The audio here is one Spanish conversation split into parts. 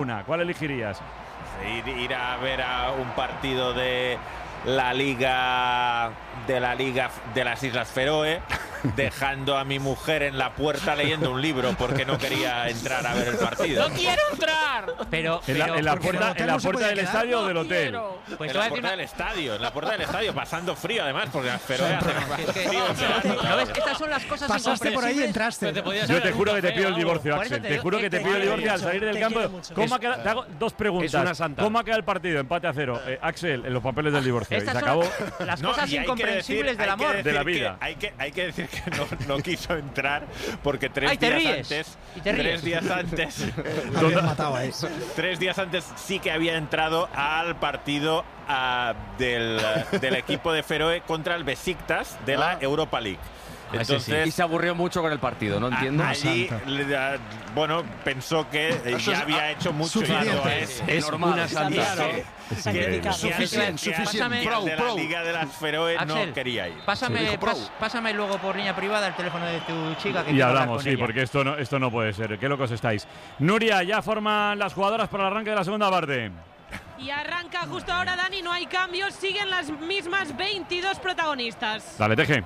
¿Cuál elegirías? Ir a ver a un partido de la Liga de las Islas Feroe, dejando a mi mujer en la puerta leyendo un libro porque no quería entrar a ver el partido. ¡No quiero entrar! ¿En la puerta del estadio o del hotel? Pues en la puerta del estadio, pasando frío además, porque las Feroe hacen frío. ¿No ves? Estas son las cosas pasaste por ahí y entraste. Yo te juro que te pido el divorcio, Axel. Te juro que te pido el divorcio al salir del campo. Te hago dos preguntas. ¿Cómo ha quedado el partido? Empate a 0. Axel, en los papeles del divorcio. Y se acabó. Las cosas incomprensibles del amor. De la vida. Hay que decir que no quiso entrar porque 3 días antes sí que había entrado al partido del equipo de Feroe contra el Besiktas de la Europa League. Entonces, y se aburrió mucho con el partido, no entiendo. Allí, pensó que ya había hecho mucho. Es una santa. Suficiente. De la Liga de las Feroe Axel, no quería ir. Pásame luego por línea privada el teléfono de tu chica. Que y hablamos, sí, porque esto no puede ser. Qué locos estáis. Nuria, ya forman las jugadoras para el arranque de la segunda parte. Y arranca justo ahora, Dani, no hay cambios, siguen las mismas 22 protagonistas. Dale, Teje.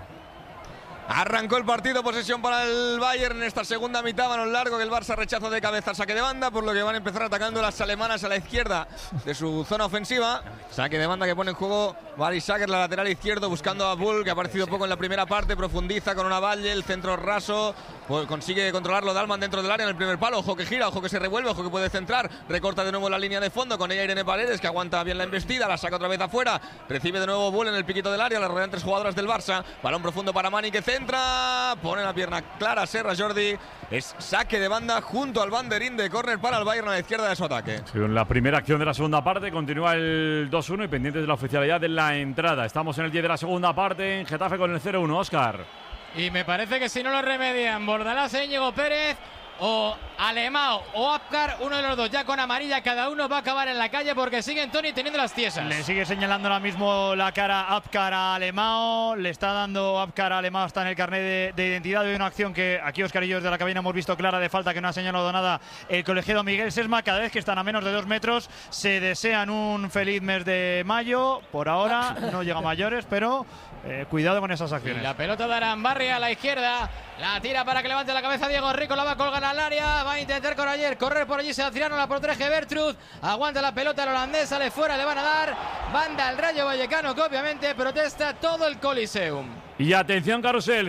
Arrancó el partido, posesión para el Bayern en esta segunda mitad, balón largo que el Barça rechaza de cabeza al saque de banda, por lo que van a empezar atacando las alemanas a la izquierda de su zona ofensiva. Saque de banda que pone en juego Mari Sacker, la lateral izquierdo, buscando a Bull, que ha aparecido poco en la primera parte, profundiza con una Valle, el centro raso, pues consigue controlarlo Dalman dentro del área en el primer palo, ojo que gira, ojo que se revuelve, ojo que puede centrar, recorta de nuevo la línea de fondo, con ella Irene Paredes, que aguanta bien la embestida, la saca otra vez afuera, recibe de nuevo Bull en el piquito del área, la rodean 3 jugadoras del Barça, balón profundo para Mani que centra, pone la pierna clara Serra Jordi, es saque de banda junto al banderín de córner para el Bayern a la izquierda de su ataque. Sí, en la primera acción de la segunda parte continúa el 2-1 y pendientes de la oficialidad de la entrada. Estamos en el 10 de la segunda parte en Getafe con el 0-1, Óscar. Y me parece que si no lo remedian Bordalás, Íñigo Pérez o Alemão o Apcar, uno de los dos ya con amarilla cada uno va a acabar en la calle porque siguen Toni teniendo las tiesas. Le sigue señalando ahora mismo la cara Apcar a Alemão, le está dando Apcar a Alemão, está en el carnet de identidad de una acción que aquí Óscar y yo desde la cabina hemos visto clara de falta que no ha señalado nada el colegiado Miguel Sesma. Cada vez que están a menos de 2 metros se desean un feliz mes de mayo, por ahora no llega a mayores, pero cuidado con esas acciones. Y la pelota de Arambarri a la izquierda, la tira para que levante la cabeza Diego Rico, la va a colgar al área, va a intentar correr por allí Sebastiano, la protege Bertrud, aguanta la pelota el holandés, sale fuera, le van a dar banda al Rayo Vallecano que obviamente protesta todo el Coliseum. Y atención, carrusel,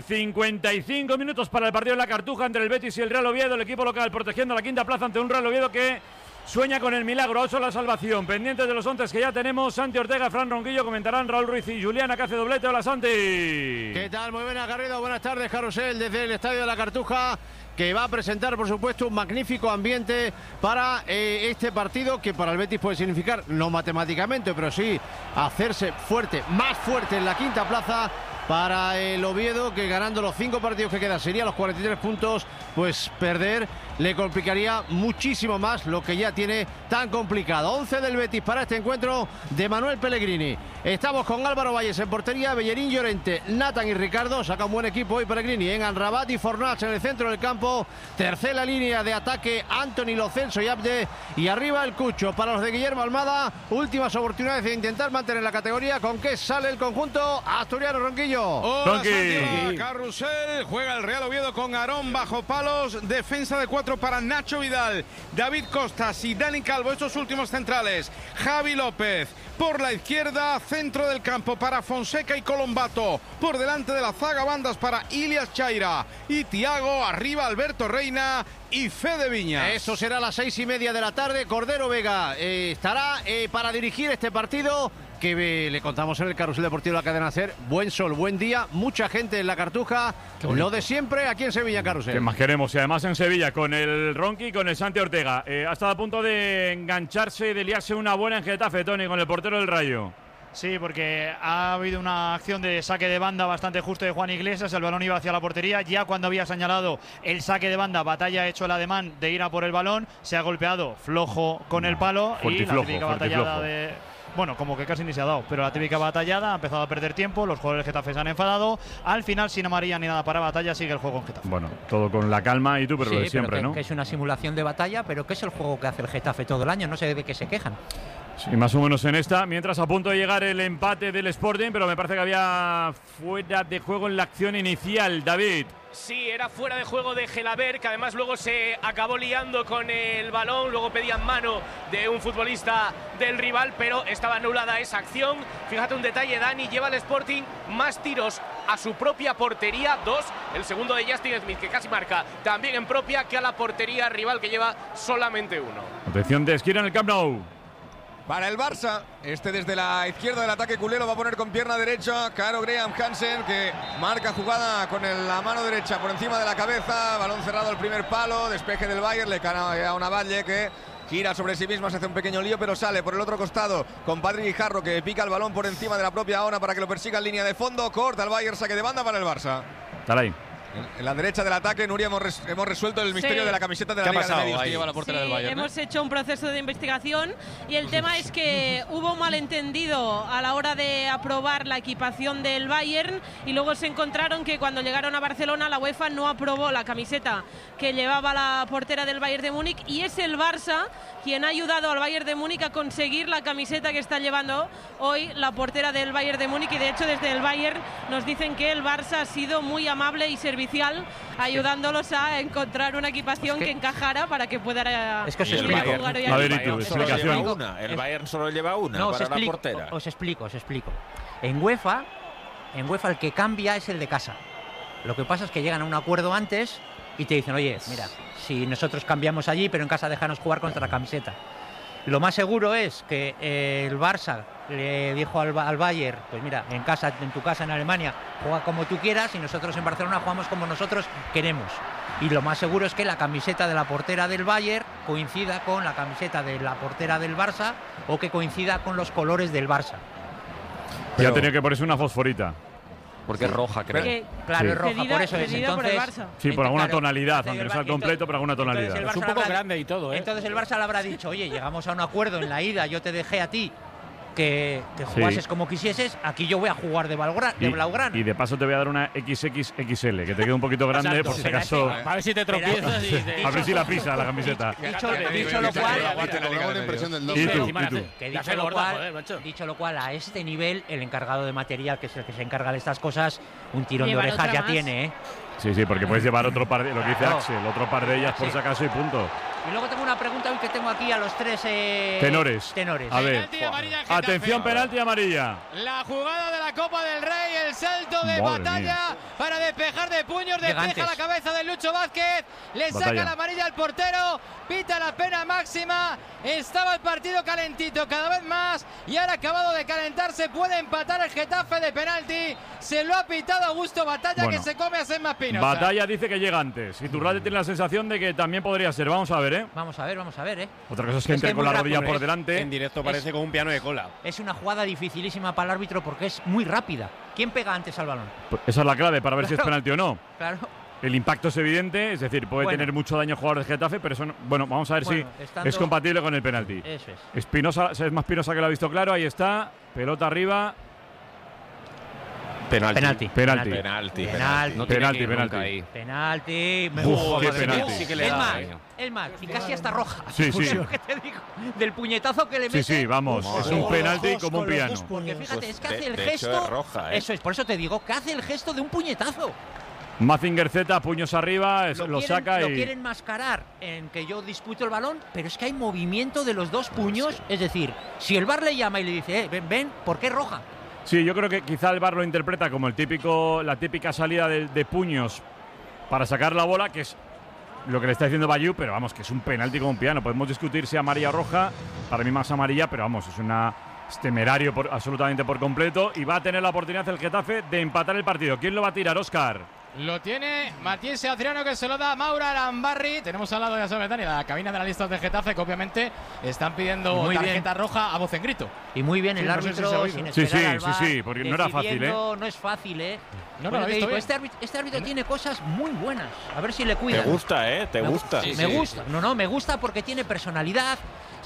55 minutos para el partido en la Cartuja entre el Betis y el Real Oviedo, el equipo local protegiendo la quinta plaza ante un Real Oviedo que sueña con el milagro, 8 la salvación. Pendientes de los 11 que ya tenemos, Santi Ortega, Fran Ronquillo, comentarán Raúl Ruiz y Juliana que hace doblete. Hola, Santi. ¿Qué tal? Muy buenas, Garrido. Buenas tardes, carrusel, desde el Estadio de la Cartuja, que va a presentar, por supuesto, un magnífico ambiente para este partido, que para el Betis puede significar, no matemáticamente, pero sí hacerse fuerte, más fuerte en la quinta plaza. Para el Oviedo, que ganando los 5 partidos que quedan sería los 43 puntos, pues perder le complicaría muchísimo más lo que ya tiene tan complicado. 11 del Betis para este encuentro de Manuel Pellegrini. Estamos con Álvaro Valles en portería, Bellerín, Llorente, Nathan y Ricardo. Saca un buen equipo hoy Pellegrini en Amrabat y Fornals en el centro del campo. Tercera línea de ataque, Anthony, Lo Celso y Abde. Y arriba el Cucho para los de Guillermo Almada. Últimas oportunidades de intentar mantener la categoría. ¿Con qué sale el conjunto asturiano, Ronquillo? Hola, Santiago, carrusel, juega el Real Oviedo con Aarón bajo palos, defensa de 4 para Nacho Vidal, David Costas y Dani Calvo, estos últimos centrales, Javi López, por la izquierda, centro del campo para Fonseca y Colombato, por delante de la zaga bandas para Ilias Chaira y Tiago, arriba Alberto Reina y Fede Viñas. Eso será a las 6:30 de la tarde, Cordero Vega estará para dirigir este partido, que le contamos en el carrusel deportivo de la cadena SER. Buen sol, buen día, mucha gente en la Cartuja, lo de siempre aquí en Sevilla, carrusel. ¿Qué más queremos? Y además en Sevilla con el Ronqui y con el Santi Ortega. Ha estado a punto de engancharse y de liarse una buena en Getafe, Toni, con el portero del Rayo. Sí, porque ha habido una acción de saque de banda bastante justo de Juan Iglesias, el balón iba hacia la portería, ya cuando había señalado el saque de banda, Batalla ha hecho el ademán de ir a por el balón, se ha golpeado flojo con el palo y la típica batallada bueno, como que casi ni se ha dado, pero la típica batallada, ha empezado a perder tiempo, los jugadores del Getafe se han enfadado, al final sin amarilla ni nada para Batalla, sigue el juego en Getafe. Bueno, todo con la calma y tú, pero lo de siempre, pero ¿no? Que es una simulación de batalla, pero que es el juego que hace el Getafe todo el año, no sé de qué se quejan. Sí, más o menos en esta, mientras a punto de llegar el empate del Sporting, pero me parece que había fuera de juego en la acción inicial, David. Sí, era fuera de juego de Gelabert, que además luego se acabó liando con el balón, luego pedían mano de un futbolista del rival, pero estaba anulada esa acción. Fíjate un detalle, Dani, lleva el Sporting más tiros a su propia portería, 2, el segundo de Justin Smith, que casi marca también en propia, que a la portería rival, que lleva solamente 1. Atención de esquina en el Camp Nou. Para el Barça, desde la izquierda del ataque culé lo va a poner con pierna derecha. Caro Graham Hansen, que marca jugada con la mano derecha por encima de la cabeza. Balón cerrado al primer palo, despeje del Bayern, le cae a una Valle que gira sobre sí misma, se hace un pequeño lío, pero sale por el otro costado con Padre Guijarro, que pica el balón por encima de la propia Ona para que lo persiga en línea de fondo. Corta el Bayern, saque de banda para el Barça. Dale ahí. En la derecha del ataque, Nuria, hemos resuelto el misterio de la camiseta de la Liga de Medios que lleva la portera del Bayern. Hemos hecho un proceso de investigación y el tema es que hubo un malentendido a la hora de aprobar la equipación del Bayern y luego se encontraron que cuando llegaron a Barcelona la UEFA no aprobó la camiseta que llevaba la portera del Bayern de Múnich y es el Barça quien ha ayudado al Bayern de Múnich a conseguir la camiseta que está llevando hoy la portera del Bayern de Múnich y de hecho desde el Bayern nos dicen que el Barça ha sido muy amable y servicial ayudándolos a encontrar una equipación que encajara para que pueda es que os ir a explico. jugar hoy A ver, aquí. y tú, explicación. El Bayern solo lleva una No, para la portera. Os explico. En UEFA el que cambia es el de casa. Lo que pasa es que llegan a un acuerdo antes y te dicen, oye, mira, si nosotros cambiamos allí, pero en casa déjanos jugar contra la camiseta. Lo más seguro es que el Barça le dijo al Bayern, pues mira, en tu casa en Alemania, juega como tú quieras y nosotros en Barcelona jugamos como nosotros queremos. Y lo más seguro es que la camiseta de la portera del Bayern coincida con la camiseta de la portera del Barça o que coincida con los colores del Barça. Ya tenía que ponerse una fosforita. Porque es roja, creo. Claro, Sí. es roja, por eso es. Cedida por el Entonces, Barça. Sí, por alguna claro, tonalidad, entonces aunque no el sea Bar- completo, por alguna entonces tonalidad. el Es un Barça poco le habrá- grande y todo, ¿eh? Entonces el Barça le habrá dicho, oye, llegamos a un acuerdo en la ida, yo te dejé a ti que jugases como quisieses, aquí yo voy a jugar de blaugrana. Y de paso te voy a dar una XXXL, que te quede un poquito grande, Exacto. por si acaso. A ver si te tropiezas y A ver si la pisa la camiseta. Dicho lo cual, Te cobramos la impresión del ¿Y nombre. tú? encima ¿Y tú? que La hace gorda, joder, macho. dicho lo cual, a este nivel, el encargado de material, que es el que se encarga de estas cosas, un tirón Llevar de orejas otra ya más. tiene, ¿eh? Sí, porque puedes llevar otro par de, lo que dice Claro. Axel, otro par de ellas por Sí. si acaso y punto. Y luego tengo una pregunta hoy que tengo aquí a los tres Tenores. tenores. A ver. Penalti amarilla en Getafe. Atención, penalti amarilla. La jugada de la Copa del Rey, el salto de Madre Batalla mía. para despejar de puños, despeja Gigantes. la cabeza de Lucho Vázquez, le saca Batalla. la amarilla al portero, pita la pena máxima, estaba el partido calentito cada vez más y ahora acabado de calentarse, puede empatar el Getafe de penalti, se lo ha pitado Augusto Batalla Bueno. que se come a Sema Espinosa. Batalla dice que llega antes. Y Turralde tiene la sensación de que también podría ser. Vamos a ver, ¿eh? Vamos a ver, ¿eh? Otra cosa es que Es que entre es con muy la rodilla rápido, por ¿eh? delante. En directo parece como un piano de cola. Es una jugada dificilísima para el árbitro porque es muy rápida. ¿Quién pega antes al balón? Pues esa es la clave para ver si es Claro. penalti o no. Claro. El impacto es evidente, es decir, puede Bueno. tener mucho daño el jugador de Getafe, pero eso no- bueno, vamos a ver Bueno, si estando- es compatible con el penalti. Eso es. Espinosa, es más Espinosa que lo ha visto claro, ahí está, pelota arriba, Penalti. Penalti. Penalti. No tenía Penalti, que ir nunca penalti. ahí. Penalti. Uf, qué Madre mía. penalti. Sí que le Es da más, daño. es más, y casi hasta roja. Sí, sí. Es lo que te digo. Del puñetazo que le Sí, mete. sí, vamos, es un penalti como un piano. Porque fíjate, es que hace el de hecho gesto. es roja, ¿eh? Eso es, por eso te digo, que hace el gesto de un puñetazo. Mazinger Z, puños arriba, lo quieren- saca lo y quieren mascarar en que yo disputo el balón, pero es que hay movimiento de los dos puños. Es decir, si el VAR le llama y le dice, ven, ¿por qué roja? sí, yo creo que quizá el VAR lo interpreta como la típica salida de puños para sacar la bola, que es lo que le está diciendo Bayou, pero vamos, que es un penalti como un piano. Podemos discutir si amarilla o roja, para mí más amarilla, pero vamos, es temerario absolutamente por completo y va a tener la oportunidad el Getafe de empatar el partido. ¿Quién lo va a tirar, Óscar? Lo tiene Matías Adriano, que se lo da a Maura Arambarri. Tenemos al lado, ya sabes, Dani, la cabina de analistas de Getafe, que obviamente están pidiendo Muy tarjeta roja a voz en grito. Y muy bien Sí, el no sé si árbitro se ha oído. sin Sí, esperar sí, al sí, VAR, sí, porque no era fácil, decidiendo. No es fácil, ¿eh? No, Bueno, lo he te visto digo, bien. este árbitro tiene cosas muy buenas. A ver si le cuida. Te gusta, ¿eh? Te gusta. Me gusta. No, me gusta porque tiene personalidad.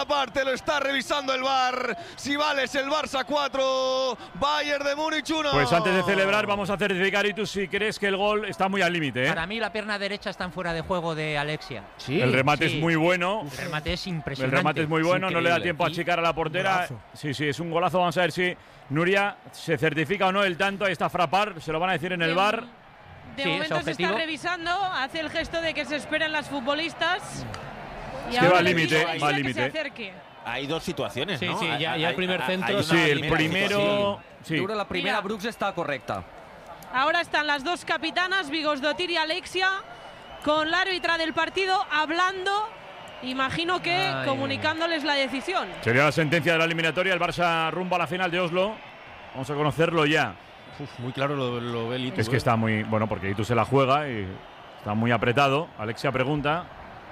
segunda parte, lo está revisando el VAR. Si vale es el Barça 4, Bayern de Múnich 1. Pues antes de celebrar vamos a certificar, y tú si crees que el gol está muy al límite. Para mí la pierna derecha está en fuera de juego de Alexia. El remate es muy bueno. El remate es impresionante. El remate es muy bueno, no le da tiempo a achicar a la portera. Sí, es un golazo. Vamos a ver si Nuria se certifica o no el tanto. Ahí está Frappart, se lo van a decir en el VAR. De momento se está revisando, hace el gesto de que se esperan las futbolistas. Y es que va al límite, va al límite. Hay dos situaciones, ¿no? Sí, ya el primer centro. Sí, el primero. Sí. Duro la primera, Brooks está correcta. Ahora están las dos capitanas, Bigosdottir y Alexia, con la árbitra del partido hablando, imagino que comunicándoles la decisión. Sería la sentencia de la eliminatoria, el Barça rumbo a la final de Oslo. Vamos a conocerlo ya. Muy claro lo ve Itu. Es que está muy bueno porque Itu se la juega y está muy apretado. Alexia pregunta.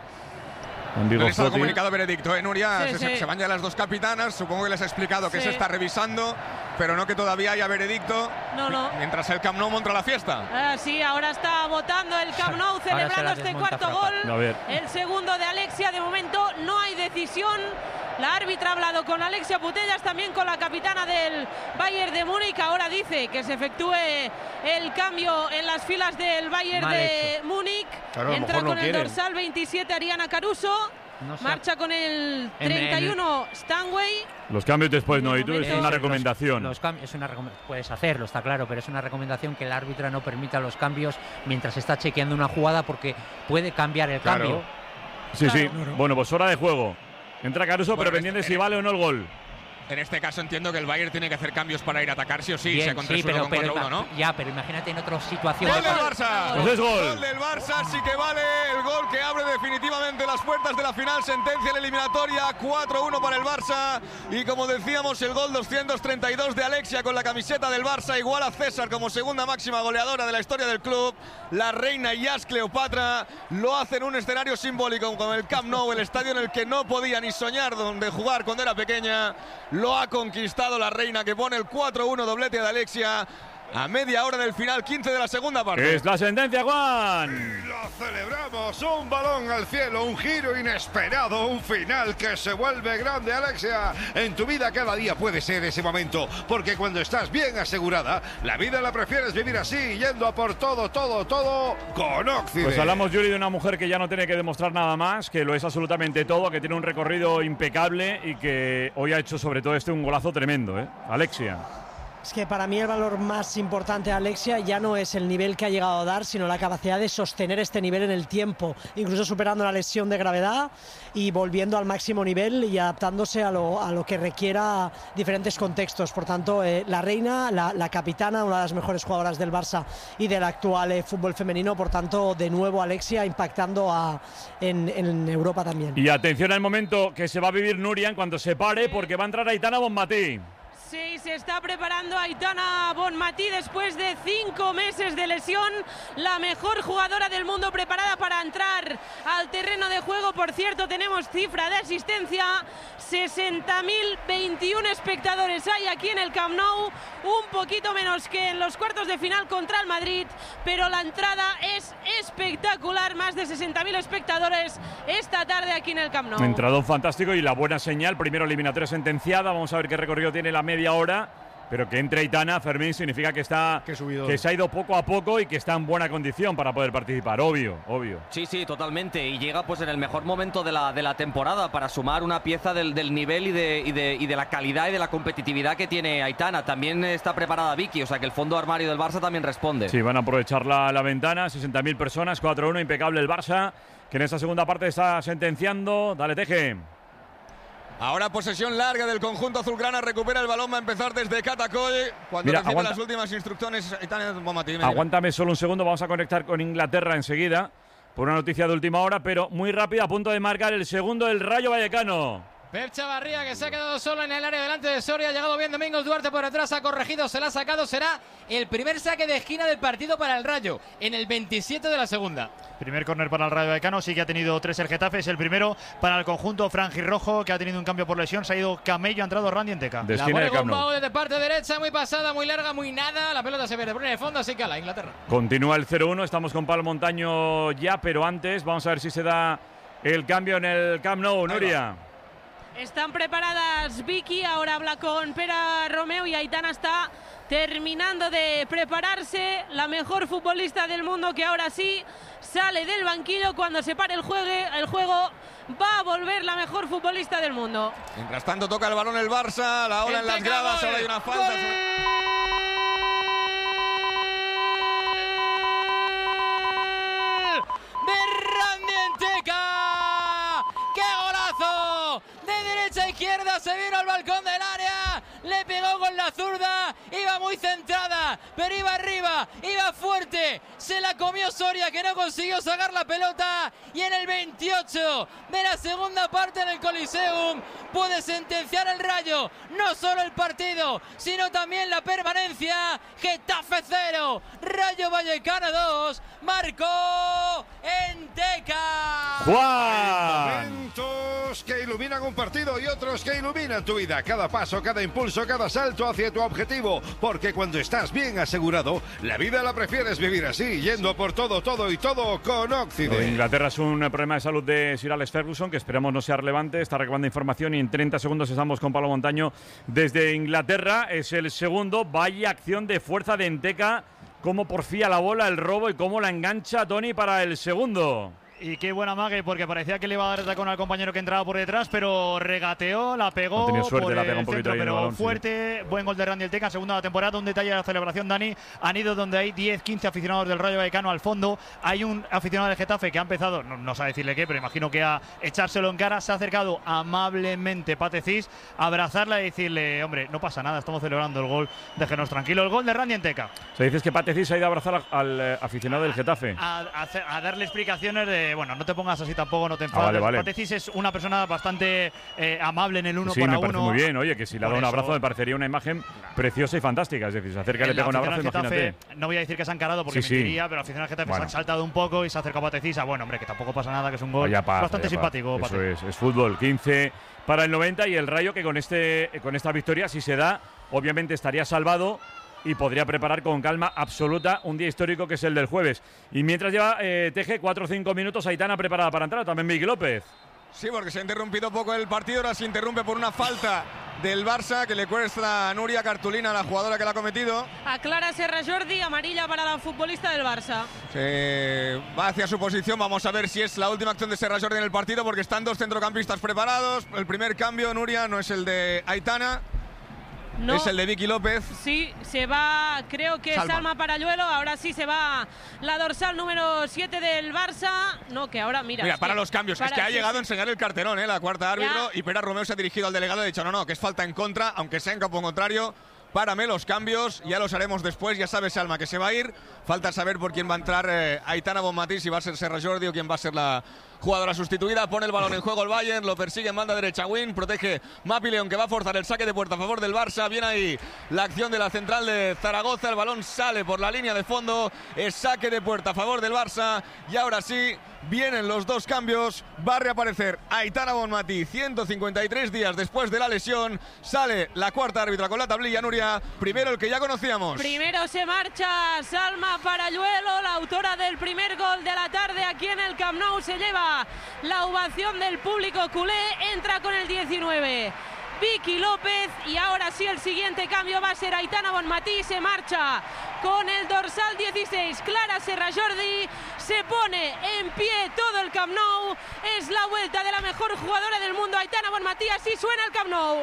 No les ha comunicado veredicto, Nuria. Se van ya las dos capitanas. Supongo que les ha explicado que se está revisando, pero no que todavía haya veredicto. No. Mientras el Camp Nou monta la fiesta. Sí, ahora está votando el Camp Nou, celebrando este cuarto gol. El segundo de Alexia. De momento no hay decisión. La árbitra ha hablado con Alexia Putellas, también con la capitana del Bayern de Múnich. Ahora dice que se efectúe el cambio en las filas del Bayern de Múnich. Claro, entra con el dorsal 27 Ariana Caruso. Marcha con el 31 Stanway. Los cambios después no, y tú es una recomendación. Los cambios puedes hacerlo, está claro, pero es una recomendación que el árbitro no permita los cambios mientras está chequeando una jugada porque puede cambiar el cambio. Sí. Bueno, pues hora de juego. Entra Caruso, pero pendiente si vale o no el gol. En este caso entiendo que el Bayern tiene que hacer cambios para ir a atacar sí o sí. Se contrasuelo con 4-1, ¿no? Ya, pero imagínate en otra situación. ¡Gol del Barça! Pues es gol. Gol del Barça, sí que vale. El gol que abre definitivamente las puertas de la final. Sentencia la eliminatoria. 4-1 para el Barça. Y como decíamos, el gol 232 de Alexia con la camiseta del Barça. Igual a César como segunda máxima goleadora de la historia del club. La reina Yas Cleopatra lo hace en un escenario simbólico como el Camp Nou, el estadio en el que no podía ni soñar donde jugar cuando era pequeña. Lo ha conquistado la reina, que pone el 4-1, doblete de Alexia a media hora del final, 15 de la segunda parte. Es la sentencia, Juan. Y lo celebramos, un balón al cielo, un giro inesperado, un final que se vuelve grande, Alexia. En tu vida cada día puede ser ese momento, porque cuando estás bien asegurada, la vida la prefieres vivir así, yendo a por todo con Occident. Pues hablamos, Yuri, de una mujer que ya no tiene que demostrar nada más, que lo es absolutamente todo, que tiene un recorrido impecable y que hoy ha hecho sobre todo un golazo tremendo, Alexia. Es que para mí el valor más importante de Alexia ya no es el nivel que ha llegado a dar, sino la capacidad de sostener este nivel en el tiempo, incluso superando la lesión de gravedad y volviendo al máximo nivel y adaptándose a lo que requiera diferentes contextos. Por tanto, la reina, la capitana, una de las mejores jugadoras del Barça y del actual fútbol femenino. Por tanto, de nuevo Alexia impactando en Europa también. Y atención al momento que se va a vivir Nuria en cuanto se pare, porque va a entrar Aitana Bonmatí. Sí, se está preparando Aitana Bonmatí después de 5 meses de lesión. La mejor jugadora del mundo preparada para entrar al terreno de juego. Por cierto, tenemos cifra de asistencia. 60.021 espectadores hay aquí en el Camp Nou. Un poquito menos que en los cuartos de final contra el Madrid. Pero la entrada es espectacular. Más de 60.000 espectadores esta tarde aquí en el Camp Nou. Entrado fantástico y la buena señal. Primero eliminatoria sentenciada. Vamos a ver qué recorrido tiene la media hora, pero que entre Aitana, Fermín, significa que se ha ido poco a poco y que está en buena condición para poder participar, obvio. Sí, totalmente, y llega pues en el mejor momento de la temporada para sumar una pieza del nivel y de la calidad y de la competitividad que tiene Aitana. También está preparada Vicky, o sea que el fondo armario del Barça también responde. Sí, van a aprovechar la ventana, 60.000 personas, 4-1, impecable el Barça, que en esta segunda parte está sentenciando. Dale, Teje. Ahora posesión larga del conjunto azulgrana, recupera el balón, va a empezar desde Catacoll. Cuando recibe las últimas instrucciones, aguántame solo un segundo, vamos a conectar con Inglaterra enseguida por una noticia de última hora, pero muy rápida, a punto de marcar el segundo del Rayo Vallecano. Pep Chavarría, que se ha quedado solo en el área delante de Soria. Ha llegado bien Domingos Duarte por atrás, ha corregido, se la ha sacado. Será el primer saque de esquina del partido para el Rayo, en el 27 de la segunda. Primer córner para el Rayo Vallecano, sí que ha tenido 3 el Getafe. Es el primero para el conjunto franjirrojo, que ha tenido un cambio por lesión. Se ha ido Camello, ha entrado Randy Enteca. La pone Gumbau desde parte derecha, muy pasada, muy larga, muy nada. La pelota se pierde por en el fondo, así que a la Inglaterra. Continúa el 0-1, estamos con Pablo Montaño ya, pero antes vamos a ver si se da el cambio en el Camp Nou, Nuria. Están preparadas Vicky, ahora habla con Pera Romeu y Aitana está terminando de prepararse. La mejor futbolista del mundo que ahora sí sale del banquillo cuando se pare el juego. Va a volver la mejor futbolista del mundo. Mientras tanto toca el balón el Barça, la ola en las gradas, ahora hay una falta. ¡Qué golazo! De derecha a izquierda se vino al balcón del área, le pegó con la zurda, iba muy centrada, pero iba arriba, iba fuerte, se la comió Soria que no consiguió sacar la pelota y en el 28 de la segunda parte en el Coliseum puede sentenciar el Rayo, no solo el partido, sino también la permanencia. Getafe 0, Rayo Vallecano 2, marcó Enteca. Momentos que iluminan un partido y otros que iluminan tu vida. Cada paso, cada impulso, cada salto hacia tu objetivo. Porque cuando estás bien asegurado, la vida la prefieres vivir así, yendo por todo y todo con Occident. Inglaterra es un problema de salud de Sir Alex Ferguson, que esperamos no sea relevante. Está recabando información y en 30 segundos estamos con Pablo Montaño desde Inglaterra. Es el segundo. Vaya acción de fuerza de Enteca. Cómo porfía la bola, el robo y cómo la engancha Tony para el segundo. Y qué buena mague, porque parecía que le iba a dar el tacón al compañero que entraba por detrás, pero regateó, la pegó. Ha tenido suerte, por la pegó un poquito centro, ahí en el pero balón, fuerte. Sí. Buen gol de Randy Enteca, segunda de la temporada. Un detalle de la celebración, Dani. Han ido donde hay 10, 15 aficionados del Rayo Vallecano al fondo. Hay un aficionado del Getafe que ha empezado, no sabe decirle qué, pero imagino que a echárselo en cara. Se ha acercado amablemente Pate Cis a abrazarla y decirle, hombre, no pasa nada, estamos celebrando el gol, déjenos tranquilo. El gol de Randy Enteca. Se dice que Pate Cis ha ido a abrazar al aficionado del Getafe. A darle explicaciones de, bueno, no te pongas así tampoco, no te enfades. Vale. Pate Cis es una persona bastante amable en el uno sí, para me parece uno. muy bien, oye, que si le ha dado un abrazo me parecería una imagen preciosa y fantástica. Es decir, se acerca y le pega un abrazo, imagínate. No voy a decir que se han encarado porque mentiría, pero al final el Getafe se han saltado un poco y se acerca a Pate Cis. Bueno, hombre, que tampoco pasa nada, que es un gol bastante simpático. Eso es fútbol. 15 para el 90 y el Rayo que con esta victoria, si se da, obviamente estaría salvado y podría preparar con calma absoluta un día histórico que es el del jueves. Y mientras lleva Teje 4 o 5 minutos, Aitana preparada para entrar, también Vicky López. Sí, porque se ha interrumpido poco el partido, ahora se interrumpe por una falta del Barça que le cuesta a Núria cartulina, la jugadora que la ha cometido. Aclara Serra Jordi, amarilla para la futbolista del Barça. Se va hacia su posición, vamos a ver si es la última acción de Serra Jordi en el partido porque están dos centrocampistas preparados. El primer cambio, Núria, no es el de Aitana. No, es el de Vicky López. Sí, se va, creo que Salma Paralluelo. Ahora sí se va la dorsal número 7 del Barça. No, que ahora, mira. Para los cambios, es que ha llegado a enseñar el carterón, la cuarta árbitro. Y Pera Romeu se ha dirigido al delegado y ha dicho, no, que es falta en contra, aunque sea en campo contrario. Párame los cambios, ya los haremos después. Ya sabe Salma que se va a ir. Falta saber por quién va a entrar Aitana Bonmatí, si va a ser Serra Jordi o quién va a ser la jugadora sustituida. Pone el balón en juego el Bayern, lo persigue en banda derecha Win, protege Mapi León que va a forzar el saque de puerta a favor del Barça. Viene ahí la acción de la central de Zaragoza, el balón sale por la línea de fondo, es saque de puerta a favor del Barça y ahora sí vienen los dos cambios. Va a reaparecer Aitana Bonmatí 153 días después de la lesión. Sale la cuarta árbitra con la tablilla, Núria. Primero el que ya conocíamos. Primero se marcha Salma Paralluelo, la autora del primer gol de la tarde aquí en el Camp Nou. Se lleva la ovación del público culé, entra con el 19 Vicky López y ahora sí el siguiente cambio va a ser Aitana Bonmatí. Se marcha con el dorsal 16 Clara Serra Jordi, se pone en pie todo el Camp Nou. Es la vuelta de la mejor jugadora del mundo, Aitana Bonmatí. Así suena el Camp Nou.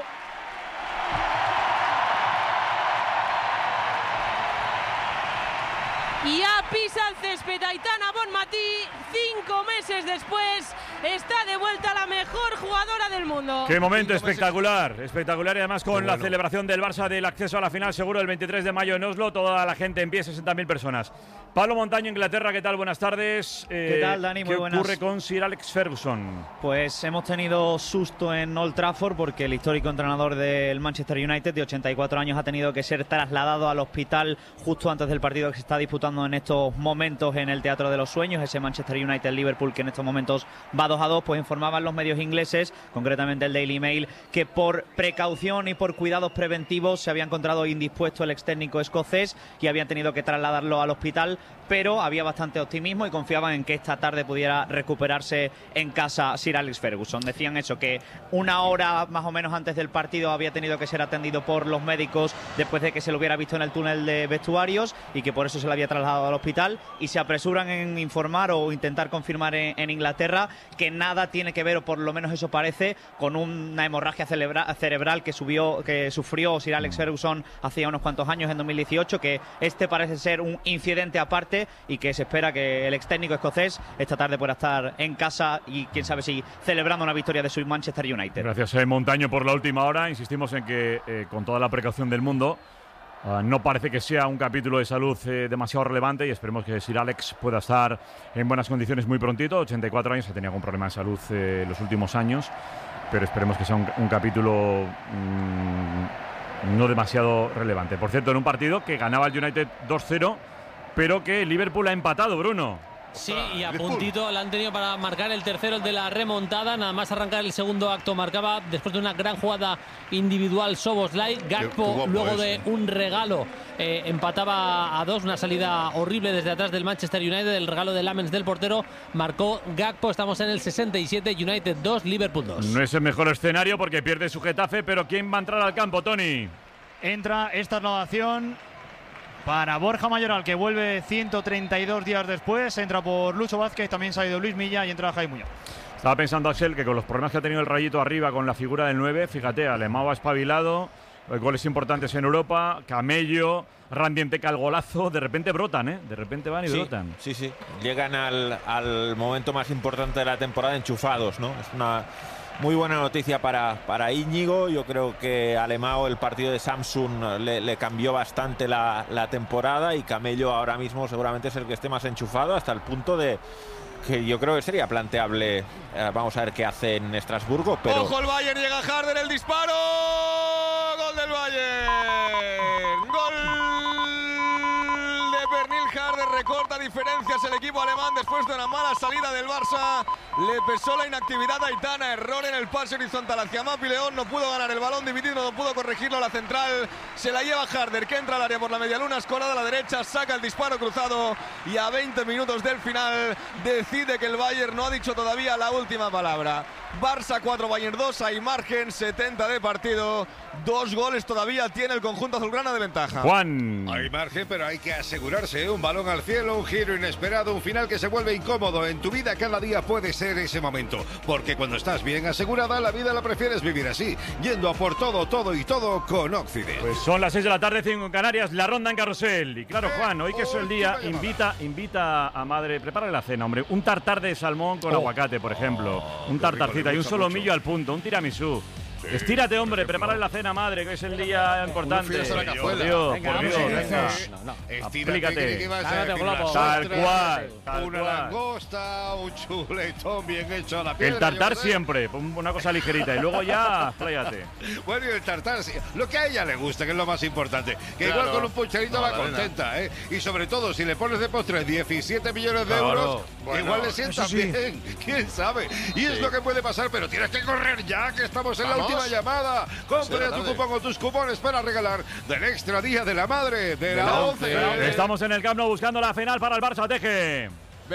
Y ya pisa el césped Aitana Bonmatí, 5 meses después, está de vuelta la mejor jugadora del mundo. Qué momento espectacular, espectacular y además con la celebración del Barça del acceso a la final seguro el 23 de mayo en Oslo, toda la gente en pie, 60.000 personas. Pablo Montaño, Inglaterra, ¿qué tal? Buenas tardes. ¿Qué tal, Dani? Muy buenas. ¿Qué ocurre con Sir Alex Ferguson? Pues hemos tenido susto en Old Trafford porque el histórico entrenador del Manchester United de 84 años ha tenido que ser trasladado al hospital justo antes del partido que se está disputando en estos momentos en el Teatro de los Sueños, ese Manchester United-Liverpool que en estos momentos va va 2-2, pues informaban los medios ingleses, concretamente el Daily Mail, que por precaución y por cuidados preventivos se había encontrado indispuesto el ex técnico escocés y habían tenido que trasladarlo al hospital, pero había bastante optimismo y confiaban en que esta tarde pudiera recuperarse en casa Sir Alex Ferguson. Decían eso, que una hora más o menos antes del partido había tenido que ser atendido por los médicos después de que se lo hubiera visto en el túnel de vestuarios y que por eso se le había trasladado al hospital, y se apresuran en informar o intentar confirmar en Inglaterra que nada tiene que ver, o por lo menos eso parece, con una hemorragia cerebral que sufrió Sir Alex Ferguson hacía unos cuantos años, en 2018, que este parece ser un incidente aparte y que se espera que el ex técnico escocés esta tarde pueda estar en casa y quién sabe si celebrando una victoria de su Manchester United. Gracias, Montaño, por la última hora. Insistimos en que con toda la precaución del mundo no parece que sea un capítulo de salud demasiado relevante, y esperemos que Sir Alex pueda estar en buenas condiciones muy prontito. 84 años, ha tenido algún problema de salud los últimos años, pero esperemos que sea un capítulo no demasiado relevante. Por cierto, en un partido que ganaba el United 2-0, pero que Liverpool ha empatado, Bruno. Sí, y a puntito la han tenido para marcar el tercero, el de la remontada. Nada más arrancar el segundo acto, marcaba después de una gran jugada individual Szoboszlai. Gakpo, luego de un regalo, empataba a 2, una salida horrible desde atrás del Manchester United. El regalo de Lamens del portero, marcó Gakpo. Estamos en el 67, United 2, Liverpool 2. No es el mejor escenario porque pierde su Getafe, pero ¿quién va a entrar al campo, Tony? Entra esta renovación para Borja Mayoral, que vuelve 132 días después. Entra por Lucho Vázquez, también se ha ido Luis Milla y entra Jaime Muñoz. Estaba pensando, Axel, que con los problemas que ha tenido el Rayito arriba con la figura del 9, fíjate, Alemão ha espabilado, goles importantes en Europa, Camello, Randy Enteca el golazo, de repente brotan, ¿eh? De repente van y brotan. Sí, sí, llegan al momento más importante de la temporada enchufados, ¿no? Es una muy buena noticia para Íñigo. Yo creo que Alemão, el partido de Samsung, le cambió bastante la temporada, y Camello ahora mismo seguramente es el que esté más enchufado, hasta el punto de que yo creo que sería planteable. Vamos a ver qué hace en Estrasburgo, pero... ¡Ojo el Bayern! Llega Harder, el disparo. ¡Gol del Bayern! ¡Gol de Pernil Harder! Recorta diferencias el equipo alemán después de una mala salida del Barça. Le pesó la inactividad a Aitana, error en el pase horizontal hacia Mapi León, no pudo ganar el balón dividido, no pudo corregirlo la central, se la lleva Harder, que entra al área por la medialuna, escolada a la derecha, saca el disparo cruzado, y a 20 minutos del final decide que el Bayern no ha dicho todavía la última palabra. Barça 4, Bayern 2, hay margen, 70 de partido, 2 goles todavía tiene el conjunto azulgrana de ventaja. Juan. Hay margen, pero hay que asegurarse, un balón al cielo, un giro inesperado, un final que se vuelve incómodo. En tu vida cada día puede ser ese momento, porque cuando estás bien asegurada, la vida la prefieres vivir así, yendo a por todo, todo y todo con Occident. Pues son las 6 de la tarde, 5 en Canarias, la ronda en Carrusel. Y claro, Juan, hoy que es el día, invita a madre, prepárale la cena, hombre. Un tartar de salmón con aguacate, por ejemplo. Un tartarcito y un solomillo al punto, un tiramisú. Sí. Estírate, hombre, prepárale la cena, madre, que es el día importante. Por Dios, venga. Explícate. Tal cual. Una langosta, un chuletón bien hecho a la piedra. El tartar siempre, una cosa ligerita, y luego ya, pláyate. Bueno, y el tartar, lo que a ella le gusta, que es lo más importante. Que igual con un pucherito va contenta, ¿eh? Y sobre todo, si le pones de postre 17 millones de euros, igual le sienta bien. ¿Quién sabe? Y es lo que puede pasar, pero tienes que correr ya, que estamos en la última llamada. Compra tu cupón o tus cupones para regalar del extra día de la madre de la 11. Estamos en el Camp Nou buscando la final para el Barça, Teje.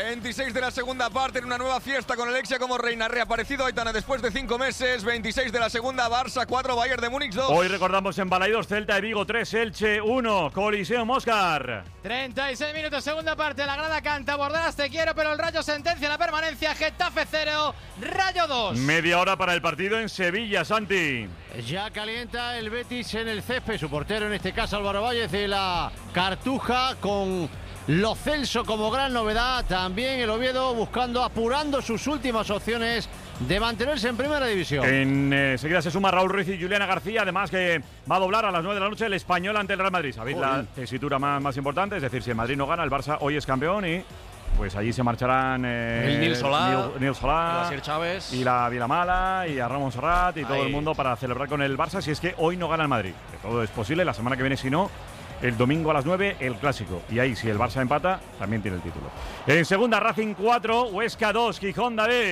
26 de la segunda parte en una nueva fiesta con Alexia como reina. Reaparecido Aitana después de 5 meses. 26 de la segunda, Barça 4, Bayern de Múnich 2. Hoy recordamos en Balaidos, Celta de Vigo 3, Elche 1, Coliseo Móscar. 36 minutos, segunda parte. La grada canta, Bordalas te quiero, pero el Rayo sentencia la permanencia. Getafe 0, Rayo 2. Media hora para el partido en Sevilla, Santi. Ya calienta el Betis en el césped. Su portero, en este caso Álvaro Valles de la Cartuja, con Lo Celso como gran novedad. También el Oviedo apurando sus últimas opciones de mantenerse en primera división. Enseguida se suma Raúl Ruiz y Juliana García, además que va a doblar a las 9 de la noche el Español ante el Real Madrid. ¿Sabéis la tesitura más importante? Es decir, si el Madrid no gana, el Barça hoy es campeón y pues allí se marcharán el Nil Solá, la Asier Chávez y la Vilamala y a Ramón Serrat y todo el mundo para celebrar con el Barça si es que hoy no gana el Madrid. Que todo es posible, la semana que viene si no. El domingo a las 9, el clásico. Y ahí, si el Barça empata, también tiene el título. En segunda, Racing 4, Huesca 2, Gijón, David.